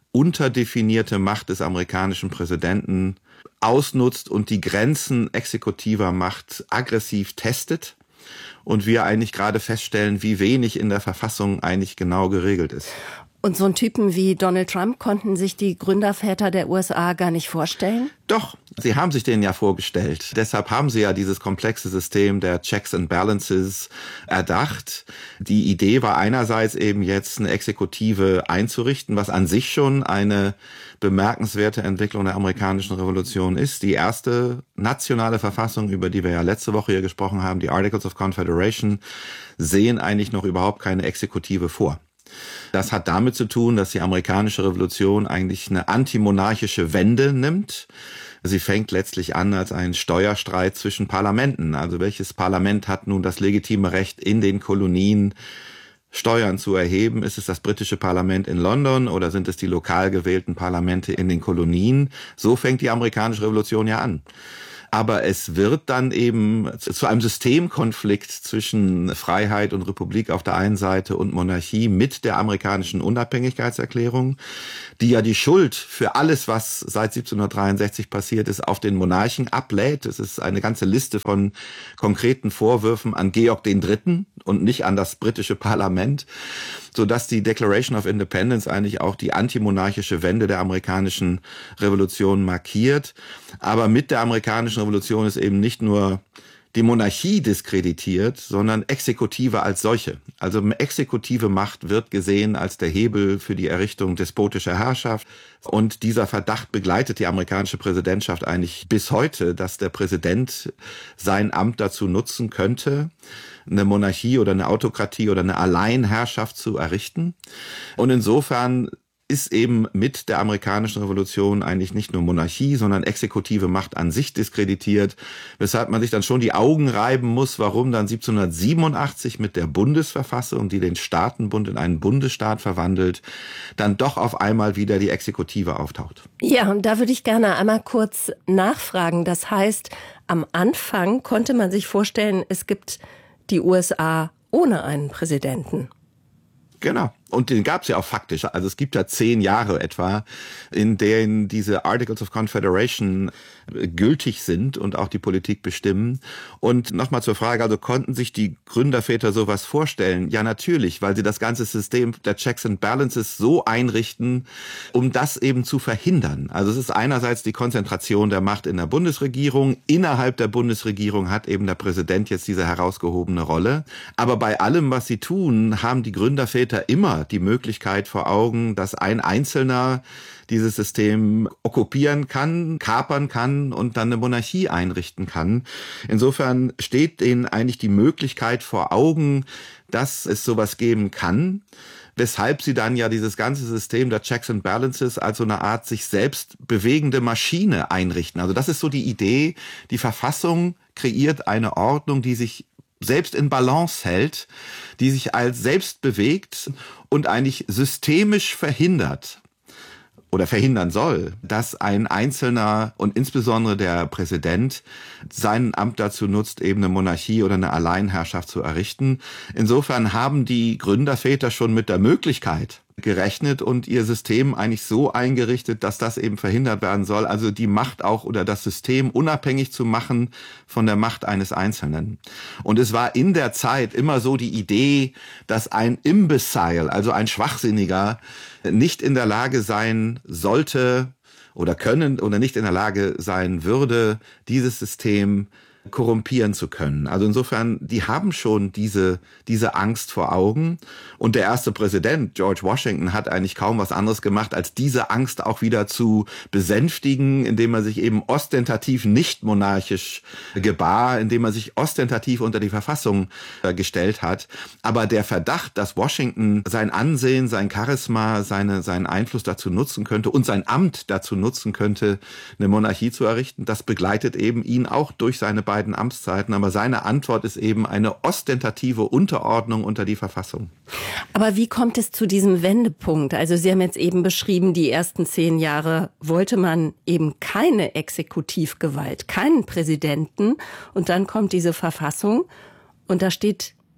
unterdefinierte Macht des amerikanischen Präsidenten ausnutzt und die Grenzen exekutiver Macht aggressiv testet. Und wir eigentlich gerade feststellen, wie wenig in der Verfassung eigentlich genau geregelt ist. Und so einen Typen wie Donald Trump konnten sich die Gründerväter der U S A gar nicht vorstellen? Doch, sie haben sich den ja vorgestellt. Deshalb haben sie ja dieses komplexe System der Checks and Balances erdacht. Die Idee war einerseits eben jetzt eine Exekutive einzurichten, was an sich schon eine bemerkenswerte Entwicklung der amerikanischen Revolution ist. Die erste nationale Verfassung, über die wir ja letzte Woche hier gesprochen haben, die Articles of Confederation, sehen eigentlich noch überhaupt keine Exekutive vor. Das hat damit zu tun, dass die amerikanische Revolution eigentlich eine antimonarchische Wende nimmt. Sie fängt letztlich an als ein Steuerstreit zwischen Parlamenten. Also welches Parlament hat nun das legitime Recht, in den Kolonien Steuern zu erheben? Ist es das britische Parlament in London oder sind es die lokal gewählten Parlamente in den Kolonien? So fängt die amerikanische Revolution ja an. Aber es wird dann eben zu einem Systemkonflikt zwischen Freiheit und Republik auf der einen Seite und Monarchie mit der amerikanischen Unabhängigkeitserklärung, die ja die Schuld für alles, was seit siebzehnhundertdreiundsechzig passiert ist, auf den Monarchen ablädt. Es ist eine ganze Liste von konkreten Vorwürfen an Georg den Dritten und nicht an das britische Parlament, sodass die Declaration of Independence eigentlich auch die antimonarchische Wende der amerikanischen Revolution markiert. Aber mit der amerikanischen Revolution ist eben nicht nur die Monarchie diskreditiert, sondern Exekutive als solche. Also exekutive Macht wird gesehen als der Hebel für die Errichtung despotischer Herrschaft. Und dieser Verdacht begleitet die amerikanische Präsidentschaft eigentlich bis heute, dass der Präsident sein Amt dazu nutzen könnte, eine Monarchie oder eine Autokratie oder eine Alleinherrschaft zu errichten. Und insofern ist eben mit der amerikanischen Revolution eigentlich nicht nur Monarchie, sondern exekutive Macht an sich diskreditiert, weshalb man sich dann schon die Augen reiben muss, warum dann siebzehnhundertsiebenundachtzig mit der Bundesverfassung, die den Staatenbund in einen Bundesstaat verwandelt, dann doch auf einmal wieder die Exekutive auftaucht. Ja, und da würde ich gerne einmal kurz nachfragen. Das heißt, am Anfang konnte man sich vorstellen, es gibt die U S A ohne einen Präsidenten. Genau. Und den gab es ja auch faktisch. Also es gibt ja zehn Jahre etwa, in denen diese Articles of Confederation gültig sind und auch die Politik bestimmen. Und nochmal zur Frage, also konnten sich die Gründerväter sowas vorstellen? Ja, natürlich, weil sie das ganze System der Checks and Balances so einrichten, um das eben zu verhindern. Also es ist einerseits die Konzentration der Macht in der Bundesregierung. Innerhalb der Bundesregierung hat eben der Präsident jetzt diese herausgehobene Rolle. Aber bei allem, was sie tun, haben die Gründerväter immer die Möglichkeit vor Augen, dass ein Einzelner dieses System okkupieren kann, kapern kann und dann eine Monarchie einrichten kann. Insofern steht denen eigentlich die Möglichkeit vor Augen, dass es sowas geben kann, weshalb sie dann ja dieses ganze System der Checks and Balances als so eine Art sich selbst bewegende Maschine einrichten. Also das ist so die Idee, die Verfassung kreiert eine Ordnung, die sich selbst in Balance hält, die sich als selbst bewegt und eigentlich systemisch verhindert oder verhindern soll, dass ein Einzelner und insbesondere der Präsident sein Amt dazu nutzt, eben eine Monarchie oder eine Alleinherrschaft zu errichten. Insofern haben die Gründerväter schon mit der Möglichkeit gerechnet und ihr System eigentlich so eingerichtet, dass das eben verhindert werden soll, also die Macht auch oder das System unabhängig zu machen von der Macht eines Einzelnen. Und es war in der Zeit immer so die Idee, dass ein Imbecile, also ein Schwachsinniger, nicht in der Lage sein sollte oder können oder nicht in der Lage sein würde, dieses System korrumpieren zu können. Also insofern, die haben schon diese, diese Angst vor Augen. Und der erste Präsident, George Washington, hat eigentlich kaum was anderes gemacht, als diese Angst auch wieder zu besänftigen, indem er sich eben ostentativ nicht monarchisch gebar, indem er sich ostentativ unter die Verfassung äh, gestellt hat. Aber der Verdacht, dass Washington sein Ansehen, sein Charisma, seine, seinen Einfluss dazu nutzen könnte und sein Amt dazu nutzen könnte, eine Monarchie zu errichten, das begleitet eben ihn auch durch seine beiden beiden Amtszeiten, aber seine Antwort ist eben eine ostentative Unterordnung unter die Verfassung. Aber wie kommt es zu diesem Wendepunkt? Also Sie haben jetzt eben beschrieben, die ersten zehn Jahre wollte man eben keine Exekutivgewalt, keinen Präsidenten und dann kommt diese Verfassung und da steht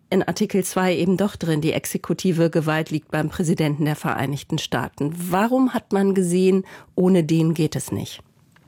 in Artikel zwei eben doch drin, die exekutive Gewalt liegt beim Präsidenten der Vereinigten Staaten. Warum hat man gesehen, ohne den geht es nicht?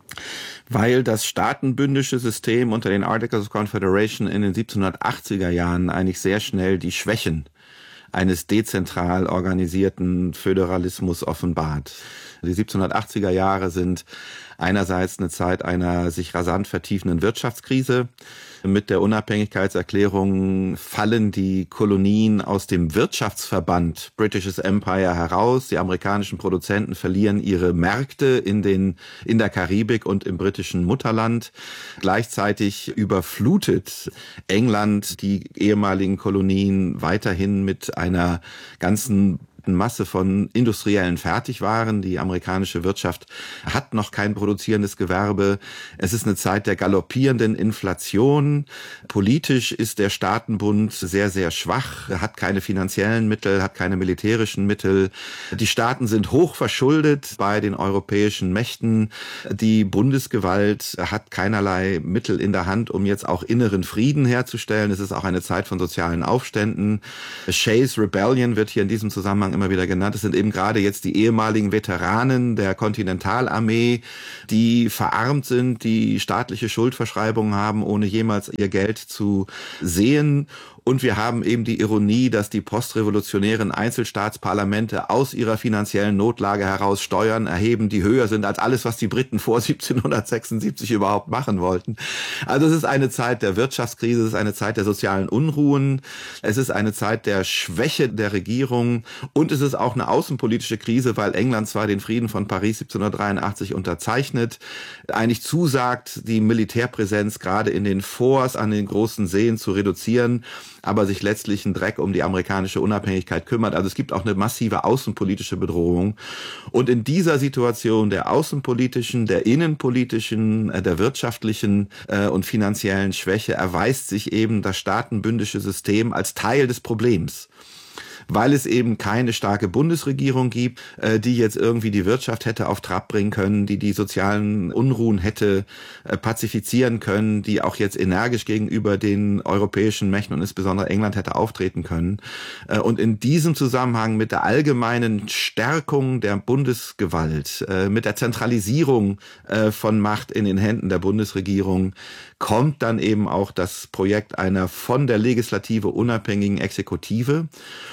Weil das staatenbündische System unter den Articles of Confederation in den siebzehnhundertachtziger Jahren eigentlich sehr schnell die Schwächen eines dezentral organisierten Föderalismus offenbart. Die siebzehnhundertachtziger Jahre sind einerseits eine Zeit einer sich rasant vertiefenden Wirtschaftskrise. Mit der Unabhängigkeitserklärung fallen die Kolonien aus dem Wirtschaftsverband British Empire heraus. Die amerikanischen Produzenten verlieren ihre Märkte in den, in der Karibik und im britischen Mutterland. Gleichzeitig überflutet England die ehemaligen Kolonien weiterhin mit einer ganzen Masse von industriellen Fertigwaren. Die amerikanische Wirtschaft hat noch kein produzierendes Gewerbe. Es ist eine Zeit der galoppierenden Inflation. Politisch ist der Staatenbund sehr, sehr schwach, hat keine finanziellen Mittel, hat keine militärischen Mittel. Die Staaten sind hoch verschuldet bei den europäischen Mächten. Die Bundesgewalt hat keinerlei Mittel in der Hand, um jetzt auch inneren Frieden herzustellen. Es ist auch eine Zeit von sozialen Aufständen. Shays Rebellion wird hier in diesem Zusammenhang immer wieder genannt. Es sind eben gerade jetzt die ehemaligen Veteranen der Kontinentalarmee, die verarmt sind, die staatliche Schuldverschreibungen haben, ohne jemals ihr Geld zu sehen. Und wir haben eben die Ironie, dass die postrevolutionären Einzelstaatsparlamente aus ihrer finanziellen Notlage heraus Steuern erheben, die höher sind als alles, was die Briten vor siebzehnhundertsechsundsiebzig überhaupt machen wollten. Also es ist eine Zeit der Wirtschaftskrise, es ist eine Zeit der sozialen Unruhen, es ist eine Zeit der Schwäche der Regierung und es ist auch eine außenpolitische Krise, weil England zwar den Frieden von Paris siebzehnhundertdreiundachtzig unterzeichnet, eigentlich zusagt, die Militärpräsenz gerade in den Forts an den großen Seen zu reduzieren, aber sich letztlich einen Dreck um die amerikanische Unabhängigkeit kümmert. Also es gibt auch eine massive außenpolitische Bedrohung. Und in dieser Situation der außenpolitischen, der innenpolitischen, der wirtschaftlichen und finanziellen Schwäche erweist sich eben das staatenbündische System als Teil des Problems. Weil es eben keine starke Bundesregierung gibt, die jetzt irgendwie die Wirtschaft hätte auf Trab bringen können, die die sozialen Unruhen hätte pazifizieren können, die auch jetzt energisch gegenüber den europäischen Mächten und insbesondere England hätte auftreten können. Und in diesem Zusammenhang mit der allgemeinen Stärkung der Bundesgewalt, mit der Zentralisierung von Macht in den Händen der Bundesregierung, kommt dann eben auch das Projekt einer von der Legislative unabhängigen Exekutive.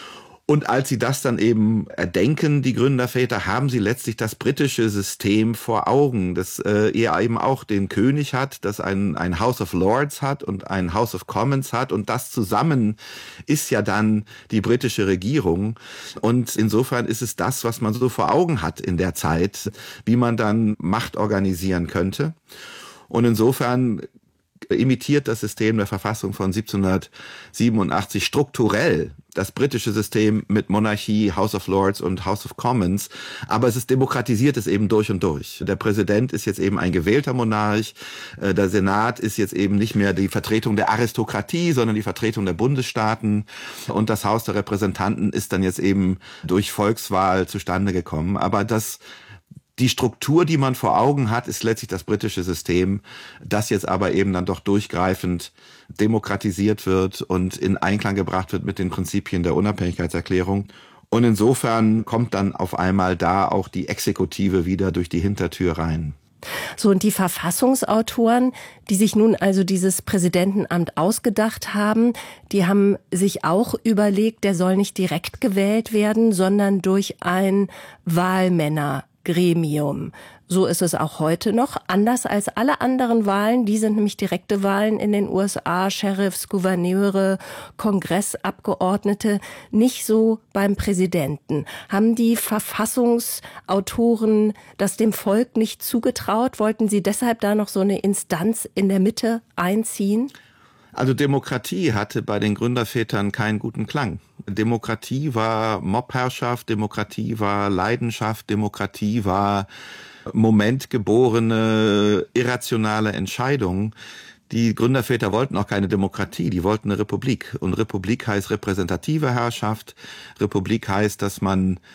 Und als sie das dann eben erdenken, die Gründerväter, haben sie letztlich das britische System vor Augen, das äh, er eben auch den König hat, das ein, ein House of Lords hat und ein House of Commons hat. Und das zusammen ist ja dann die britische Regierung. Und insofern ist es das, was man so vor Augen hat in der Zeit, wie man dann Macht organisieren könnte. Und insofern imitiert das System der Verfassung von siebzehnhundertsiebenundachtzig strukturell das britische System mit Monarchie, House of Lords und House of Commons, aber es ist demokratisiert es eben durch und durch. Der Präsident ist jetzt eben ein gewählter Monarch, der Senat ist jetzt eben nicht mehr die Vertretung der Aristokratie, sondern die Vertretung der Bundesstaaten und das Haus der Repräsentanten ist dann jetzt eben durch Volkswahl zustande gekommen. Aber das Die Struktur, die man vor Augen hat, ist letztlich das britische System, das jetzt aber eben dann doch durchgreifend demokratisiert wird und in Einklang gebracht wird mit den Prinzipien der Unabhängigkeitserklärung. Und insofern kommt dann auf einmal da auch die Exekutive wieder durch die Hintertür rein. So, und die Verfassungsautoren, die sich nun also dieses Präsidentenamt ausgedacht haben, die haben sich auch überlegt, der soll nicht direkt gewählt werden, sondern durch ein Wahlmänner Gremium. So ist es auch heute noch, anders als alle anderen Wahlen. Die sind nämlich direkte Wahlen in den U S A, Sheriffs, Gouverneure, Kongressabgeordnete, nicht so beim Präsidenten. Haben die Verfassungsautoren das dem Volk nicht zugetraut? Wollten sie deshalb da noch so eine Instanz in der Mitte einziehen? Also Demokratie hatte bei den Gründervätern keinen guten Klang. Demokratie war Mobherrschaft, Demokratie war Leidenschaft, Demokratie war momentgeborene, irrationale Entscheidungen. Die Gründerväter wollten auch keine Demokratie, die wollten eine Republik. Und Republik heißt repräsentative Herrschaft. Republik heißt, dass man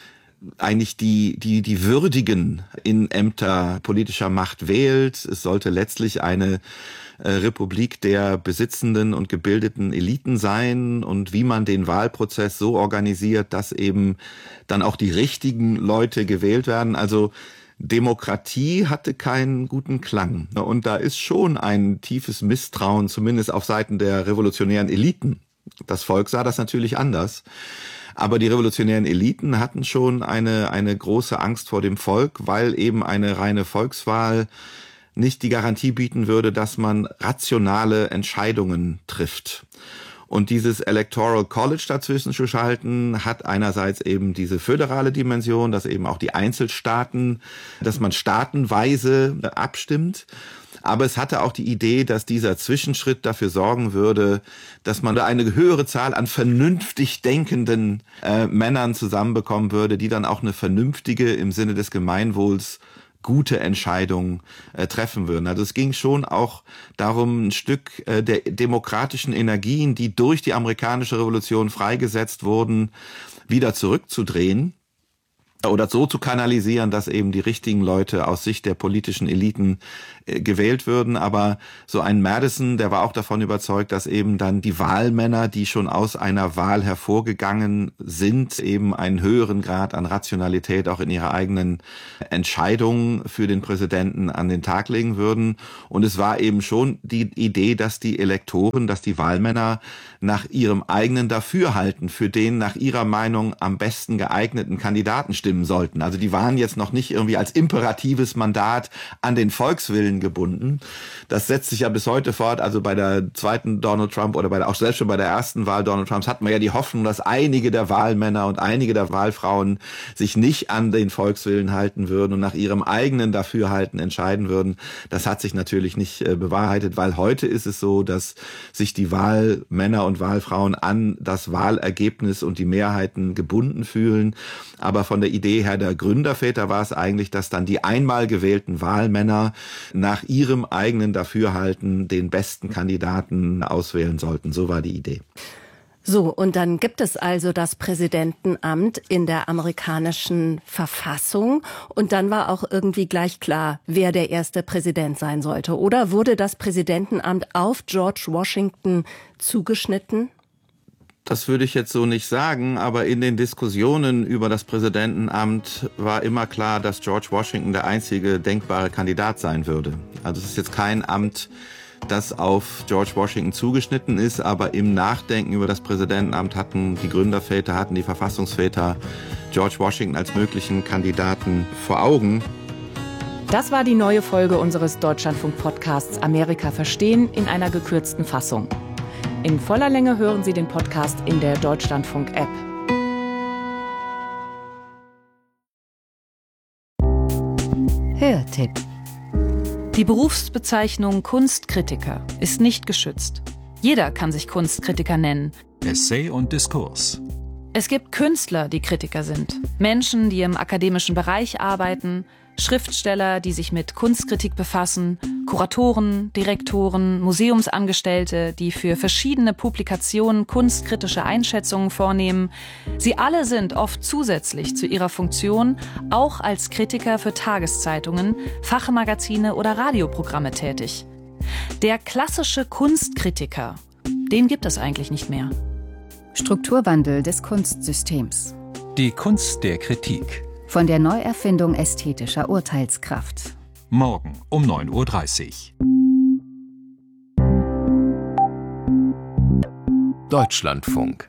eigentlich die, die, die Würdigen in Ämter politischer Macht wählt. Es sollte letztlich eine äh, Republik der besitzenden und gebildeten Eliten sein und wie man den Wahlprozess so organisiert, dass eben dann auch die richtigen Leute gewählt werden. Also Demokratie hatte keinen guten Klang. Und da ist schon ein tiefes Misstrauen, zumindest auf Seiten der revolutionären Eliten. Das Volk sah das natürlich anders. Aber die revolutionären Eliten hatten schon eine, eine große Angst vor dem Volk, weil eben eine reine Volkswahl nicht die Garantie bieten würde, dass man rationale Entscheidungen trifft. Und dieses Electoral College dazwischen zu schalten, hat einerseits eben diese föderale Dimension, dass eben auch die Einzelstaaten, dass man staatenweise abstimmt. Aber es hatte auch die Idee, dass dieser Zwischenschritt dafür sorgen würde, dass man da eine höhere Zahl an vernünftig denkenden äh, Männern zusammenbekommen würde, die dann auch eine vernünftige, im Sinne des Gemeinwohls, gute Entscheidungen äh, treffen würden. Also es ging schon auch darum, ein Stück äh, der demokratischen Energien, die durch die amerikanische Revolution freigesetzt wurden, wieder zurückzudrehen oder so zu kanalisieren, dass eben die richtigen Leute aus Sicht der politischen Eliten äh, gewählt würden. Aber so ein Madison, der war auch davon überzeugt, dass eben dann die Wahlmänner, die schon aus einer Wahl hervorgegangen sind, eben einen höheren Grad an Rationalität auch in ihrer eigenen Entscheidungen für den Präsidenten an den Tag legen würden. Und es war eben schon die Idee, dass die Elektoren, dass die Wahlmänner nach ihrem eigenen Dafürhalten für den nach ihrer Meinung am besten geeigneten Kandidaten stimmen sollten. Also die waren jetzt noch nicht irgendwie als imperatives Mandat an den Volkswillen gebunden. Das setzt sich ja bis heute fort. Also bei der zweiten Donald Trump oder bei der, auch selbst schon bei der ersten Wahl Donald Trumps hat man ja die Hoffnung, dass einige der Wahlmänner und einige der Wahlfrauen sich nicht an den Volkswillen halten würden und nach ihrem eigenen Dafürhalten entscheiden würden. Das hat sich natürlich nicht äh, bewahrheitet, weil heute ist es so, dass sich die Wahlmänner und Wahlfrauen an das Wahlergebnis und die Mehrheiten gebunden fühlen. Aber von der Idee her der Gründerväter war es eigentlich, dass dann die einmal gewählten Wahlmänner nach ihrem eigenen Dafürhalten den besten Kandidaten auswählen sollten. So war die Idee. So, und dann gibt es also das Präsidentenamt in der amerikanischen Verfassung. Und dann war auch irgendwie gleich klar, wer der erste Präsident sein sollte. Oder wurde das Präsidentenamt auf George Washington zugeschnitten? Das würde ich jetzt so nicht sagen, aber in den Diskussionen über das Präsidentenamt war immer klar, dass George Washington der einzige denkbare Kandidat sein würde. Also es ist jetzt kein Amt, das auf George Washington zugeschnitten ist, aber im Nachdenken über das Präsidentenamt hatten die Gründerväter, hatten die Verfassungsväter George Washington als möglichen Kandidaten vor Augen. Das war die neue Folge unseres Deutschlandfunk-Podcasts Amerika verstehen in einer gekürzten Fassung. In voller Länge hören Sie den Podcast in der Deutschlandfunk-App. Hörtipp. Die Berufsbezeichnung Kunstkritiker ist nicht geschützt. Jeder kann sich Kunstkritiker nennen. Essay und Diskurs. Es gibt Künstler, die Kritiker sind. Menschen, die im akademischen Bereich arbeiten, Schriftsteller, die sich mit Kunstkritik befassen, Kuratoren, Direktoren, Museumsangestellte, die für verschiedene Publikationen kunstkritische Einschätzungen vornehmen. Sie alle sind oft zusätzlich zu ihrer Funktion auch als Kritiker für Tageszeitungen, Fachmagazine oder Radioprogramme tätig. Der klassische Kunstkritiker, den gibt es eigentlich nicht mehr. Strukturwandel des Kunstsystems. Die Kunst der Kritik. Von der Neuerfindung ästhetischer Urteilskraft. Morgen um neun Uhr dreißig. Deutschlandfunk.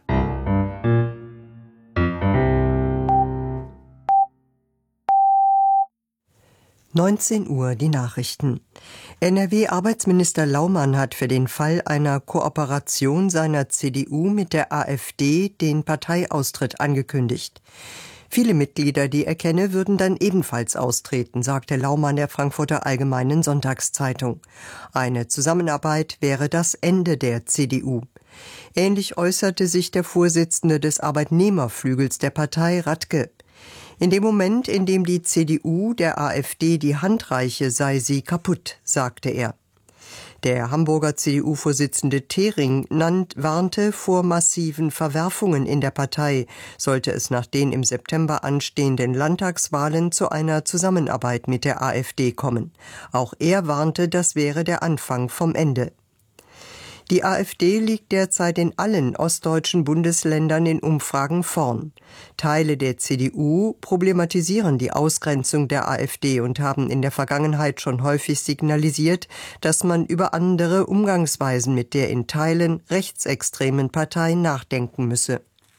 neunzehn Uhr die Nachrichten. N R W-Arbeitsminister Laumann hat für den Fall einer Kooperation seiner C D U mit der AfD den Parteiaustritt angekündigt. Viele Mitglieder, die er kenne, würden dann ebenfalls austreten, sagte Laumann der Frankfurter Allgemeinen Sonntagszeitung. Eine Zusammenarbeit wäre das Ende der C D U. Ähnlich äußerte sich der Vorsitzende des Arbeitnehmerflügels der Partei, Radke. In dem Moment, in dem die C D U der AfD die Hand reiche, sei sie kaputt, sagte er. Der Hamburger C D U-Vorsitzende Thering nannt, warnte vor massiven Verwerfungen in der Partei, sollte es nach den im September anstehenden Landtagswahlen zu einer Zusammenarbeit mit der AfD kommen. Auch er warnte, das wäre der Anfang vom Ende. Die AfD liegt derzeit in allen ostdeutschen Bundesländern in Umfragen vorn. Teile der C D U problematisieren die Ausgrenzung der AfD und haben in der Vergangenheit schon häufig signalisiert, dass man über andere Umgangsweisen mit der in Teilen rechtsextremen Partei nachdenken müsse.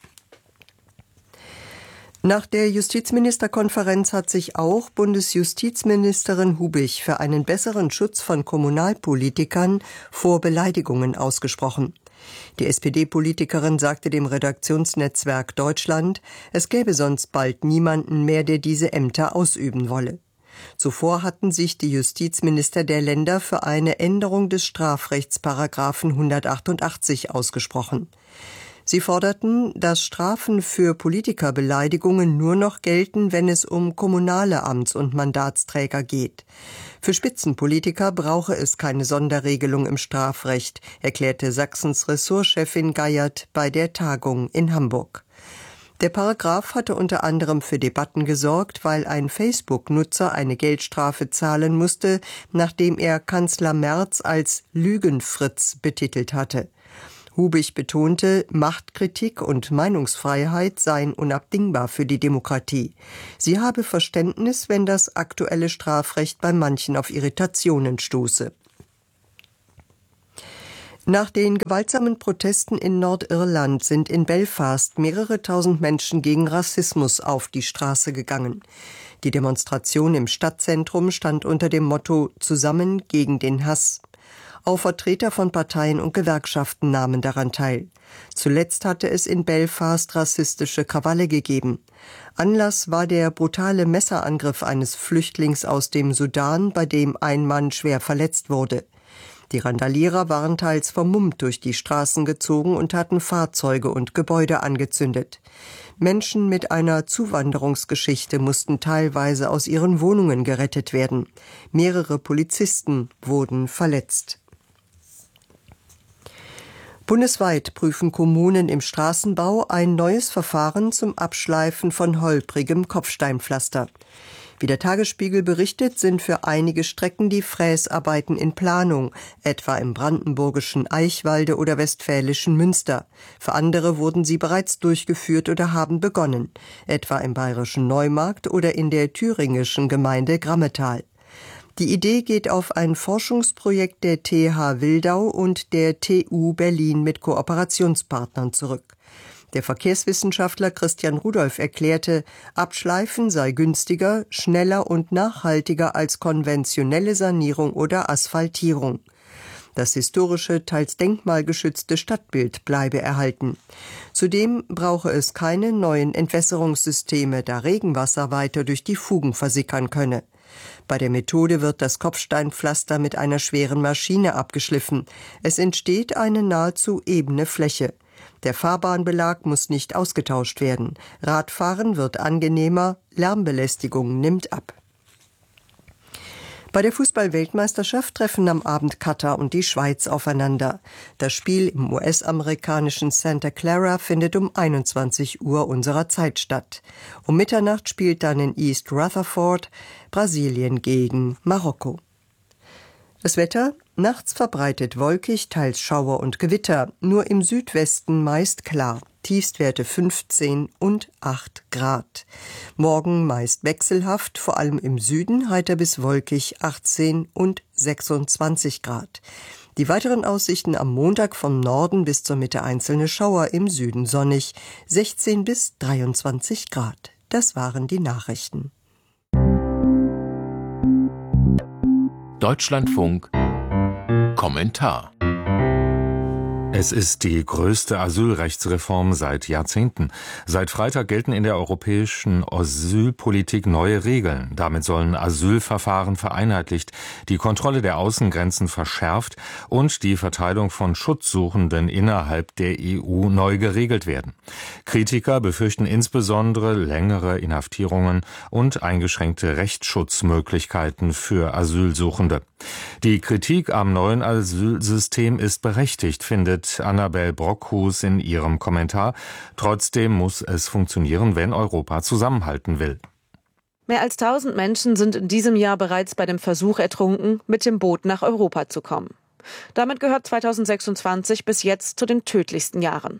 Nach der Justizministerkonferenz hat sich auch Bundesjustizministerin Hubich für einen besseren Schutz von Kommunalpolitikern vor Beleidigungen ausgesprochen. Die S P D-Politikerin sagte dem Redaktionsnetzwerk Deutschland, es gäbe sonst bald niemanden mehr, der diese Ämter ausüben wolle. Zuvor hatten sich die Justizminister der Länder für eine Änderung des Strafrechtsparagraphen hundertachtundachtzig ausgesprochen. Sie forderten, dass Strafen für Politikerbeleidigungen nur noch gelten, wenn es um kommunale Amts- und Mandatsträger geht. Für Spitzenpolitiker brauche es keine Sonderregelung im Strafrecht, erklärte Sachsens Ressortchefin Geiert bei der Tagung in Hamburg. Der Paragraph hatte unter anderem für Debatten gesorgt, weil ein Facebook-Nutzer eine Geldstrafe zahlen musste, nachdem er Kanzler Merz als Lügenfritz betitelt hatte. Hubich betonte, Machtkritik und Meinungsfreiheit seien unabdingbar für die Demokratie. Sie habe Verständnis, wenn das aktuelle Strafrecht bei manchen auf Irritationen stoße. Nach den gewaltsamen Protesten in Nordirland sind in Belfast mehrere tausend Menschen gegen Rassismus auf die Straße gegangen. Die Demonstration im Stadtzentrum stand unter dem Motto »Zusammen gegen den Hass«. Auch Vertreter von Parteien und Gewerkschaften nahmen daran teil. Zuletzt hatte es in Belfast rassistische Krawalle gegeben. Anlass war der brutale Messerangriff eines Flüchtlings aus dem Sudan, bei dem ein Mann schwer verletzt wurde. Die Randalierer waren teils vermummt durch die Straßen gezogen und hatten Fahrzeuge und Gebäude angezündet. Menschen mit einer Zuwanderungsgeschichte mussten teilweise aus ihren Wohnungen gerettet werden. Mehrere Polizisten wurden verletzt. Bundesweit prüfen Kommunen im Straßenbau ein neues Verfahren zum Abschleifen von holprigem Kopfsteinpflaster. Wie der Tagesspiegel berichtet, sind für einige Strecken die Fräsarbeiten in Planung, etwa im brandenburgischen Eichwalde oder westfälischen Münster. Für andere wurden sie bereits durchgeführt oder haben begonnen, etwa im bayerischen Neumarkt oder in der thüringischen Gemeinde Grammetal. Die Idee geht auf ein Forschungsprojekt der T H Wildau und der T U Berlin mit Kooperationspartnern zurück. Der Verkehrswissenschaftler Christian Rudolph erklärte, Abschleifen sei günstiger, schneller und nachhaltiger als konventionelle Sanierung oder Asphaltierung. Das historische, teils denkmalgeschützte Stadtbild bleibe erhalten. Zudem brauche es keine neuen Entwässerungssysteme, da Regenwasser weiter durch die Fugen versickern könne. Bei der Methode wird das Kopfsteinpflaster mit einer schweren Maschine abgeschliffen. Es entsteht eine nahezu ebene Fläche. Der Fahrbahnbelag muss nicht ausgetauscht werden. Radfahren wird angenehmer, Lärmbelästigung nimmt ab. Bei der Fußball-Weltmeisterschaft treffen am Abend Katar und die Schweiz aufeinander. Das Spiel im U S-amerikanischen Santa Clara findet um einundzwanzig Uhr unserer Zeit statt. Um Mitternacht spielt dann in East Rutherford Brasilien gegen Marokko. Das Wetter? Nachts verbreitet wolkig, teils Schauer und Gewitter, nur im Südwesten meist klar. Tiefstwerte fünfzehn und acht Grad. Morgen meist wechselhaft, vor allem im Süden heiter bis wolkig achtzehn und sechsundzwanzig Grad. Die weiteren Aussichten am Montag vom Norden bis zur Mitte einzelne Schauer, im Süden sonnig, sechzehn bis dreiundzwanzig Grad. Das waren die Nachrichten. Deutschlandfunk Kommentar. Es ist die größte Asylrechtsreform seit Jahrzehnten. Seit Freitag gelten in der europäischen Asylpolitik neue Regeln. Damit sollen Asylverfahren vereinheitlicht, die Kontrolle der Außengrenzen verschärft und die Verteilung von Schutzsuchenden innerhalb der E U neu geregelt werden. Kritiker befürchten insbesondere längere Inhaftierungen und eingeschränkte Rechtsschutzmöglichkeiten für Asylsuchende. Die Kritik am neuen Asylsystem ist berechtigt, findet Annabel Brockhus in ihrem Kommentar. Trotzdem muss es funktionieren, wenn Europa zusammenhalten will. Mehr als tausend Menschen sind in diesem Jahr bereits bei dem Versuch ertrunken, mit dem Boot nach Europa zu kommen. Damit gehört zweitausendsechsundzwanzig bis jetzt zu den tödlichsten Jahren.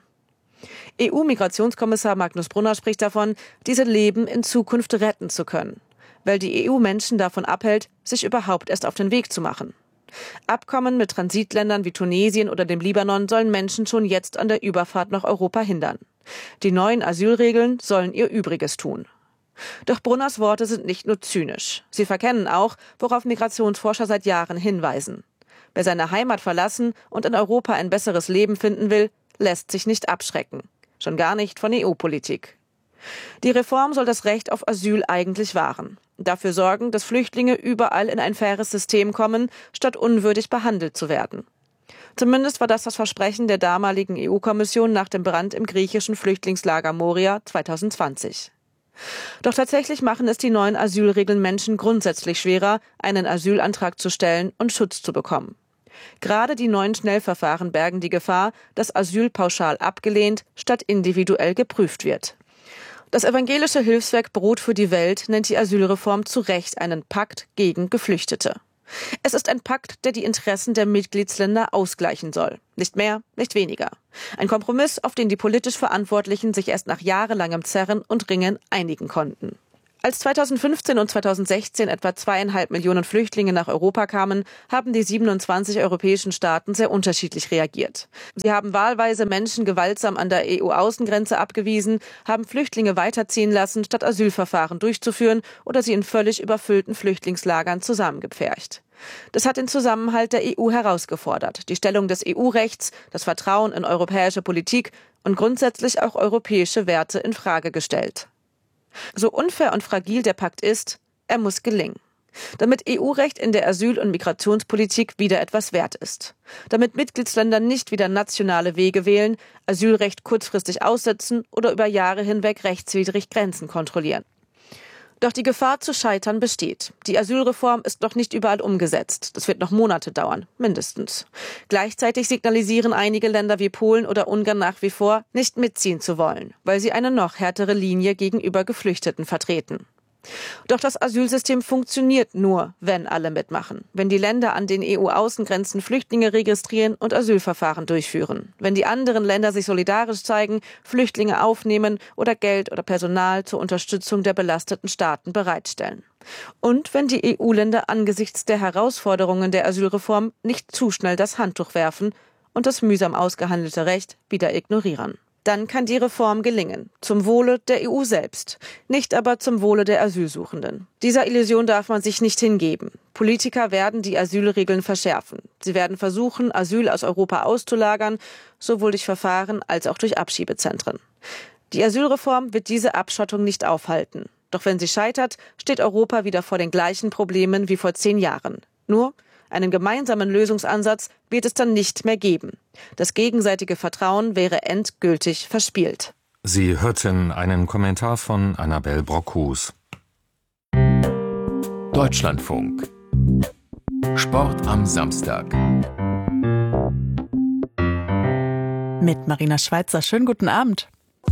E U-Migrationskommissar Magnus Brunner spricht davon, diese Leben in Zukunft retten zu können, weil die E U Menschen davon abhält, sich überhaupt erst auf den Weg zu machen. Abkommen mit Transitländern wie Tunesien oder dem Libanon sollen Menschen schon jetzt an der Überfahrt nach Europa hindern. Die neuen Asylregeln sollen ihr Übriges tun. Doch Brunners Worte sind nicht nur zynisch. Sie verkennen auch, worauf Migrationsforscher seit Jahren hinweisen. Wer seine Heimat verlassen und in Europa ein besseres Leben finden will, lässt sich nicht abschrecken. Schon gar nicht von E U-Politik. Die Reform soll das Recht auf Asyl eigentlich wahren. Dafür sorgen, dass Flüchtlinge überall in ein faires System kommen, statt unwürdig behandelt zu werden. Zumindest war das das Versprechen der damaligen E U-Kommission nach dem Brand im griechischen Flüchtlingslager Moria zweitausendzwanzig. Doch tatsächlich machen es die neuen Asylregeln Menschen grundsätzlich schwerer, einen Asylantrag zu stellen und Schutz zu bekommen. Gerade die neuen Schnellverfahren bergen die Gefahr, dass Asyl pauschal abgelehnt statt individuell geprüft wird. Das evangelische Hilfswerk Brot für die Welt nennt die Asylreform zu Recht einen Pakt gegen Geflüchtete. Es ist ein Pakt, der die Interessen der Mitgliedsländer ausgleichen soll. Nicht mehr, nicht weniger. Ein Kompromiss, auf den die politisch Verantwortlichen sich erst nach jahrelangem Zerren und Ringen einigen konnten. Als zweitausendfünfzehn und zweitausendsechzehn etwa zweieinhalb Millionen Flüchtlinge nach Europa kamen, haben die siebenundzwanzig europäischen Staaten sehr unterschiedlich reagiert. Sie haben wahlweise Menschen gewaltsam an der E U-Außengrenze abgewiesen, haben Flüchtlinge weiterziehen lassen, statt Asylverfahren durchzuführen oder sie in völlig überfüllten Flüchtlingslagern zusammengepfercht. Das hat den Zusammenhalt der E U herausgefordert, die Stellung des E U-Rechts, das Vertrauen in europäische Politik und grundsätzlich auch europäische Werte in Frage gestellt. So unfair und fragil der Pakt ist, er muss gelingen. Damit E U-Recht in der Asyl- und Migrationspolitik wieder etwas wert ist. Damit Mitgliedsländer nicht wieder nationale Wege wählen, Asylrecht kurzfristig aussetzen oder über Jahre hinweg rechtswidrig Grenzen kontrollieren. Doch die Gefahr zu scheitern besteht. Die Asylreform ist noch nicht überall umgesetzt. Das wird noch Monate dauern, mindestens. Gleichzeitig signalisieren einige Länder wie Polen oder Ungarn nach wie vor, nicht mitziehen zu wollen, weil sie eine noch härtere Linie gegenüber Geflüchteten vertreten. Doch das Asylsystem funktioniert nur, wenn alle mitmachen. Wenn die Länder an den E U-Außengrenzen Flüchtlinge registrieren und Asylverfahren durchführen. Wenn die anderen Länder sich solidarisch zeigen, Flüchtlinge aufnehmen oder Geld oder Personal zur Unterstützung der belasteten Staaten bereitstellen. Und wenn die E U-Länder angesichts der Herausforderungen der Asylreform nicht zu schnell das Handtuch werfen und das mühsam ausgehandelte Recht wieder ignorieren. Dann kann die Reform gelingen, zum Wohle der E U selbst, nicht aber zum Wohle der Asylsuchenden. Dieser Illusion darf man sich nicht hingeben. Politiker werden die Asylregeln verschärfen. Sie werden versuchen, Asyl aus Europa auszulagern, sowohl durch Verfahren als auch durch Abschiebezentren. Die Asylreform wird diese Abschottung nicht aufhalten. Doch wenn sie scheitert, steht Europa wieder vor den gleichen Problemen wie vor zehn Jahren. Nur einen gemeinsamen Lösungsansatz wird es dann nicht mehr geben. Das gegenseitige Vertrauen wäre endgültig verspielt. Sie hörten einen Kommentar von Annabel Brockhus. Deutschlandfunk. Sport am Samstag. Mit Marina Schweizer. Schönen guten Abend.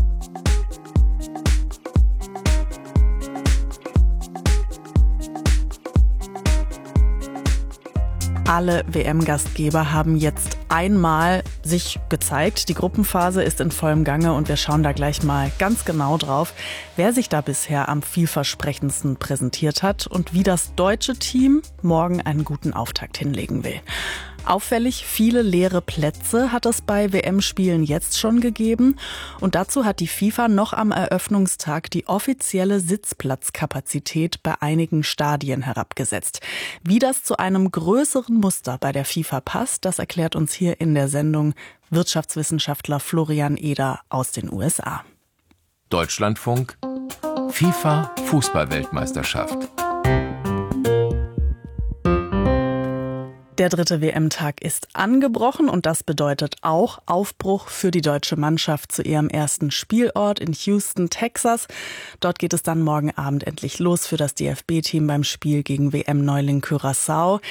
Alle W M-Gastgeber haben jetzt einmal sich gezeigt. Die Gruppenphase ist in vollem Gange und wir schauen da gleich mal ganz genau drauf, wer sich da bisher am vielversprechendsten präsentiert hat und wie das deutsche Team morgen einen guten Auftakt hinlegen will. Auffällig viele leere Plätze hat es bei W M-Spielen jetzt schon gegeben. Und dazu hat die FIFA noch am Eröffnungstag die offizielle Sitzplatzkapazität bei einigen Stadien herabgesetzt. Wie das zu einem größeren Muster bei der FIFA passt, das erklärt uns hier in der Sendung Wirtschaftswissenschaftler Florian Eder aus den U S A. Deutschlandfunk. FIFA Fußball-Weltmeisterschaft. Der dritte W M-Tag ist angebrochen und das bedeutet auch Aufbruch für die deutsche Mannschaft zu ihrem ersten Spielort in Houston, Texas. Dort geht es dann morgen Abend endlich los für das D F B-Team beim Spiel gegen W M-Neuling Curaçao.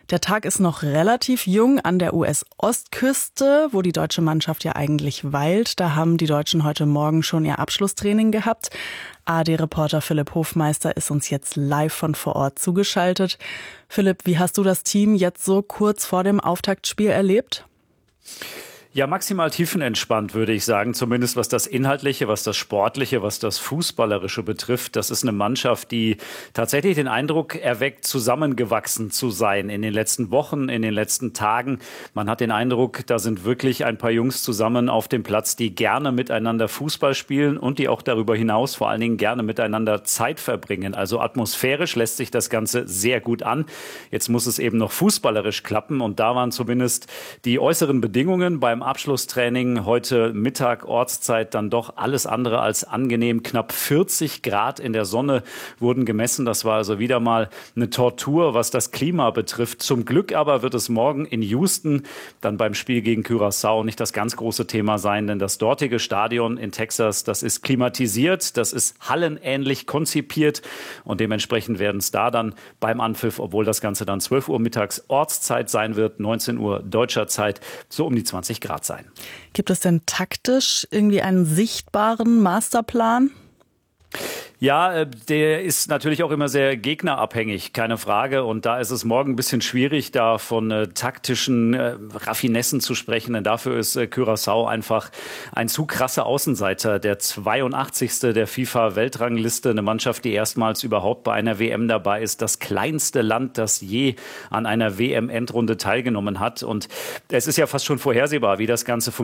Der Tag ist noch relativ jung an der U S-Ostküste, wo die deutsche Mannschaft ja eigentlich weilt. Da haben die Deutschen heute Morgen schon ihr Abschlusstraining gehabt. A R D-Reporter Philipp Hofmeister ist uns jetzt live von vor Ort zugeschaltet. Philipp, wie hast du das Team jetzt so kurz vor dem Auftaktspiel erlebt? Ja, maximal tiefenentspannt, würde ich sagen, zumindest was das Inhaltliche, was das Sportliche, was das Fußballerische betrifft. Das ist eine Mannschaft, die tatsächlich den Eindruck erweckt, zusammengewachsen zu sein in den letzten Wochen, in den letzten Tagen. Man hat den Eindruck, da sind wirklich ein paar Jungs zusammen auf dem Platz, die gerne miteinander Fußball spielen und die auch darüber hinaus vor allen Dingen gerne miteinander Zeit verbringen. Also atmosphärisch lässt sich das Ganze sehr gut an. Jetzt muss es eben noch fußballerisch klappen und da waren zumindest die äußeren Bedingungen beim Abschlusstraining heute Mittag Ortszeit dann doch alles andere als angenehm. Knapp vierzig Grad in der Sonne wurden gemessen. Das war also wieder mal eine Tortur, was das Klima betrifft. Zum Glück aber wird es morgen in Houston dann beim Spiel gegen Curaçao nicht das ganz große Thema sein, denn das dortige Stadion in Texas, das ist klimatisiert, das ist hallenähnlich konzipiert und dementsprechend werden es da dann beim Anpfiff, obwohl das Ganze dann zwölf Uhr mittags Ortszeit sein wird, neunzehn Uhr deutscher Zeit, so um die zwanzig Grad sein. Gibt es denn taktisch irgendwie einen sichtbaren Masterplan? Ja, der ist natürlich auch immer sehr gegnerabhängig, keine Frage. Und da ist es morgen ein bisschen schwierig, da von äh, taktischen äh, Raffinessen zu sprechen. Denn dafür ist äh, Curaçao einfach ein zu krasser Außenseiter. Der zweiundachtzigste der FIFA-Weltrangliste, eine Mannschaft, die erstmals überhaupt bei einer W M dabei ist. Das kleinste Land, das je an einer W M-Endrunde teilgenommen hat. Und es ist ja fast schon vorhersehbar, wie das Ganze funktioniert.